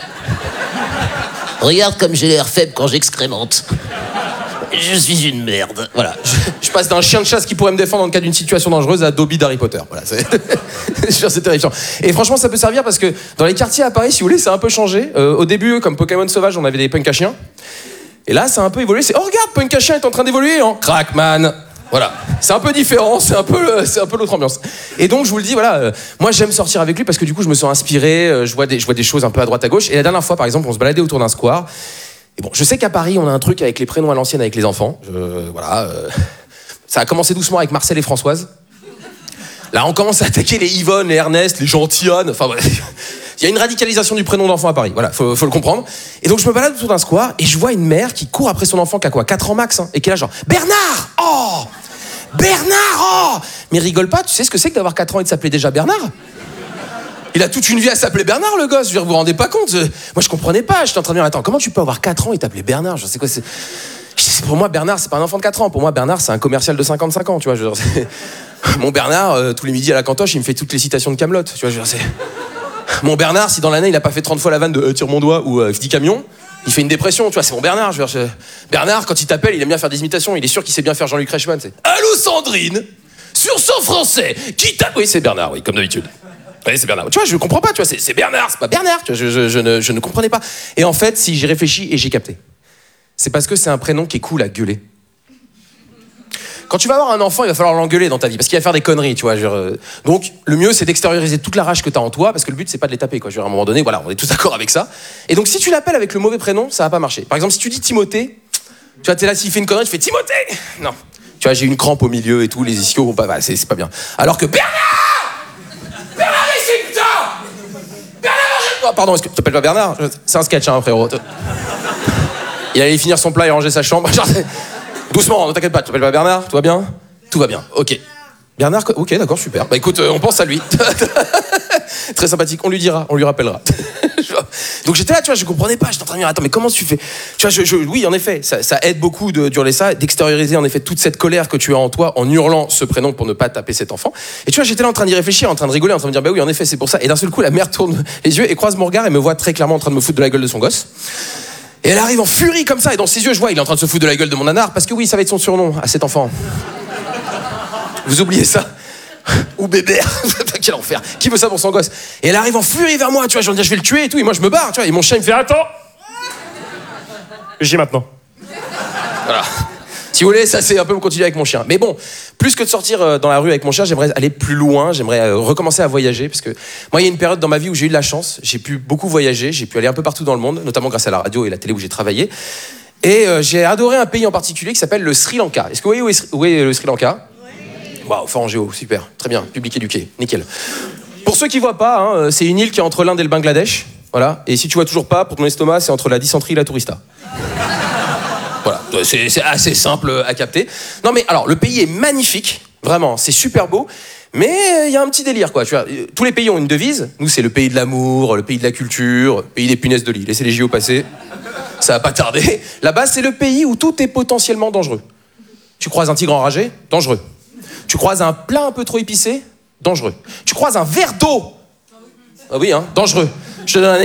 Regarde comme j'ai l'air faible quand j'excrémente. Je suis une merde. Voilà. Je, je passe d'un chien de chasse qui pourrait me défendre dans le cas d'une situation dangereuse à Dobby d'Harry Potter. Voilà. C'est, c'est terrifiant. Et franchement, ça peut servir parce que dans les quartiers à Paris, si vous voulez, ça a un peu changé. Euh, au début, comme Pokémon sauvage, on avait des punks à chiens. Et là, ça a un peu évolué. C'est, oh regarde, punk à chien est en train d'évoluer, hein. Crackman. Voilà. C'est un peu différent. C'est un peu, c'est un peu l'autre ambiance. Et donc, je vous le dis, voilà. Euh, moi, j'aime sortir avec lui parce que du coup, je me sens inspiré. Euh, je vois des, je vois des choses un peu à droite à gauche. Et la dernière fois, par exemple, on se baladait autour d'un square. Et bon, je sais qu'à Paris, on a un truc avec les prénoms à l'ancienne avec les enfants. Je, voilà. Euh, ça a commencé doucement avec Marcel et Françoise. Là, on commence à attaquer les Yvonne, les Ernest, les Gentilhonne. Enfin, bref. Il y a une radicalisation du prénom d'enfant à Paris. Voilà, faut, faut le comprendre. Et donc, je me balade autour d'un square et je vois une mère qui court après son enfant qui a quoi, quatre ans max, hein, et qui est là genre, Bernard! Oh! Bernard! Oh! Mais rigole pas, tu sais ce que c'est que d'avoir quatre ans et de s'appeler déjà Bernard? Il a toute une vie à s'appeler Bernard, le gosse. Je veux dire, vous vous rendez pas compte? Moi, je comprenais pas. J'étais en train de dire, attends, comment tu peux avoir quatre ans et t'appeler Bernard? Je sais quoi, c'est... Pour moi, Bernard, c'est pas un enfant de quatre ans. Pour moi, Bernard, c'est un commercial de cinquante-cinq ans, tu vois. Je veux dire, c'est... Mon Bernard, euh, tous les midis à la cantoche, il me fait toutes les citations de Kaamelott, tu vois. Je veux dire, c'est... Mon Bernard, si dans l'année, il a pas fait trente fois la vanne de euh, tire mon doigt ou euh, dix camions, il fait une dépression, tu vois. C'est mon Bernard. Je veux dire, je... Bernard, quand il t'appelle, il aime bien faire des imitations. Il est sûr qu'il sait bien faire Jean-Luc Reichmann. C'est allô Sandrine, sur son français, qui t'a... Oui, c'est Bernard, oui, comme d'habitude. Oui, c'est Bernard. Tu vois, je comprends pas, tu vois, c'est, c'est Bernard, c'est pas Bernard, tu vois, je, je, je, ne, je ne comprenais pas. Et en fait, si j'ai réfléchi et j'ai capté, c'est parce que c'est un prénom qui est cool à gueuler. Quand tu vas avoir un enfant, il va falloir l'engueuler dans ta vie, parce qu'il va faire des conneries, tu vois. Genre, euh... Donc, le mieux, c'est d'extérioriser toute la rage que t'as en toi, parce que le but, c'est pas de les taper, quoi. Je veux dire, à un moment donné, voilà, on est tous d'accord avec ça. Et donc, si tu l'appelles avec le mauvais prénom, ça va pas marcher. Par exemple, si tu dis Timothée, tu vois, t'es là, s'il fait une connerie, tu fais Timothée. Non. Tu vois, j'ai une crampe au milieu et tout, les ischios vont pas, bah, c'est, c'est pas bien. Alors que Bernard! Bernard ici, putain! Bernard, mange-toi! Pardon, est-ce que tu t'appelles pas Bernard? C'est un sketch, hein, frérot. Il allait finir son plat et ranger sa chambre. Genre, doucement, ne t'inquiète pas, tu t'appelles pas Bernard? Tout va bien? Tout va bien, ok. Bernard, ok, d'accord, super. Bah écoute, euh, on pense à lui. Très sympathique, on lui dira, on lui rappellera. Donc j'étais là, tu vois, je comprenais pas, j'étais en train de me dire, attends, mais comment tu fais? Tu vois, je, je, oui, en effet, ça, ça aide beaucoup de d'hurler ça, d'extérioriser en effet toute cette colère que tu as en toi en hurlant ce prénom pour ne pas taper cet enfant. Et tu vois, j'étais là en train d'y réfléchir, en train de rigoler, en train de me dire, bah oui, en effet, c'est pour ça. Et d'un seul coup, la mère tourne les yeux et croise mon regard et me voit très clairement en train de me foutre de la gueule de son gosse. Et elle arrive en furie comme ça, et dans ses yeux, je vois, il est en train de se foutre de la gueule de mon nanar, parce que oui, ça va être son surnom à cet enfant. Vous oubliez ça? Ou bébert, quel enfer. Qui veut ça pour son gosse? Et elle arrive en furie vers moi, tu vois, je vais dire, je vais le tuer et tout, et moi je me barre, tu vois, et mon chien il me fait, attends, j'ai maintenant. Voilà. Si vous voulez, ça c'est un peu continuer avec mon chien. Mais bon, plus que de sortir dans la rue avec mon chien, j'aimerais aller plus loin, j'aimerais recommencer à voyager, parce que moi il y a une période dans ma vie où j'ai eu de la chance, j'ai pu beaucoup voyager, j'ai pu aller un peu partout dans le monde, notamment grâce à la radio et la télé où j'ai travaillé. Et euh, j'ai adoré un pays en particulier qui s'appelle le Sri Lanka. Est-ce que vous voyez où est, où est le Sri Lanka? Waouh, fort en géo, super, très bien, public éduqué, nickel. Pour ceux qui voient pas, hein, c'est une île qui est entre l'Inde et le Bangladesh, voilà. Et si tu vois toujours pas, pour ton estomac, c'est entre la dysenterie et la tourista. Voilà, c'est, c'est assez simple à capter. Non mais alors, le pays est magnifique, vraiment, c'est super beau, mais il y a un petit délire, quoi. Tu vois, tous les pays ont une devise. Nous, c'est le pays de l'amour, le pays de la culture, le pays des punaises de lit. Laissez les J O passer, ça va pas tarder. Là-bas, c'est le pays où tout est potentiellement dangereux. Tu croises un tigre enragé, dangereux. Tu croises un plat un peu trop épicé, dangereux. Tu croises un verre d'eau, ah oui, hein, dangereux. Je te donne un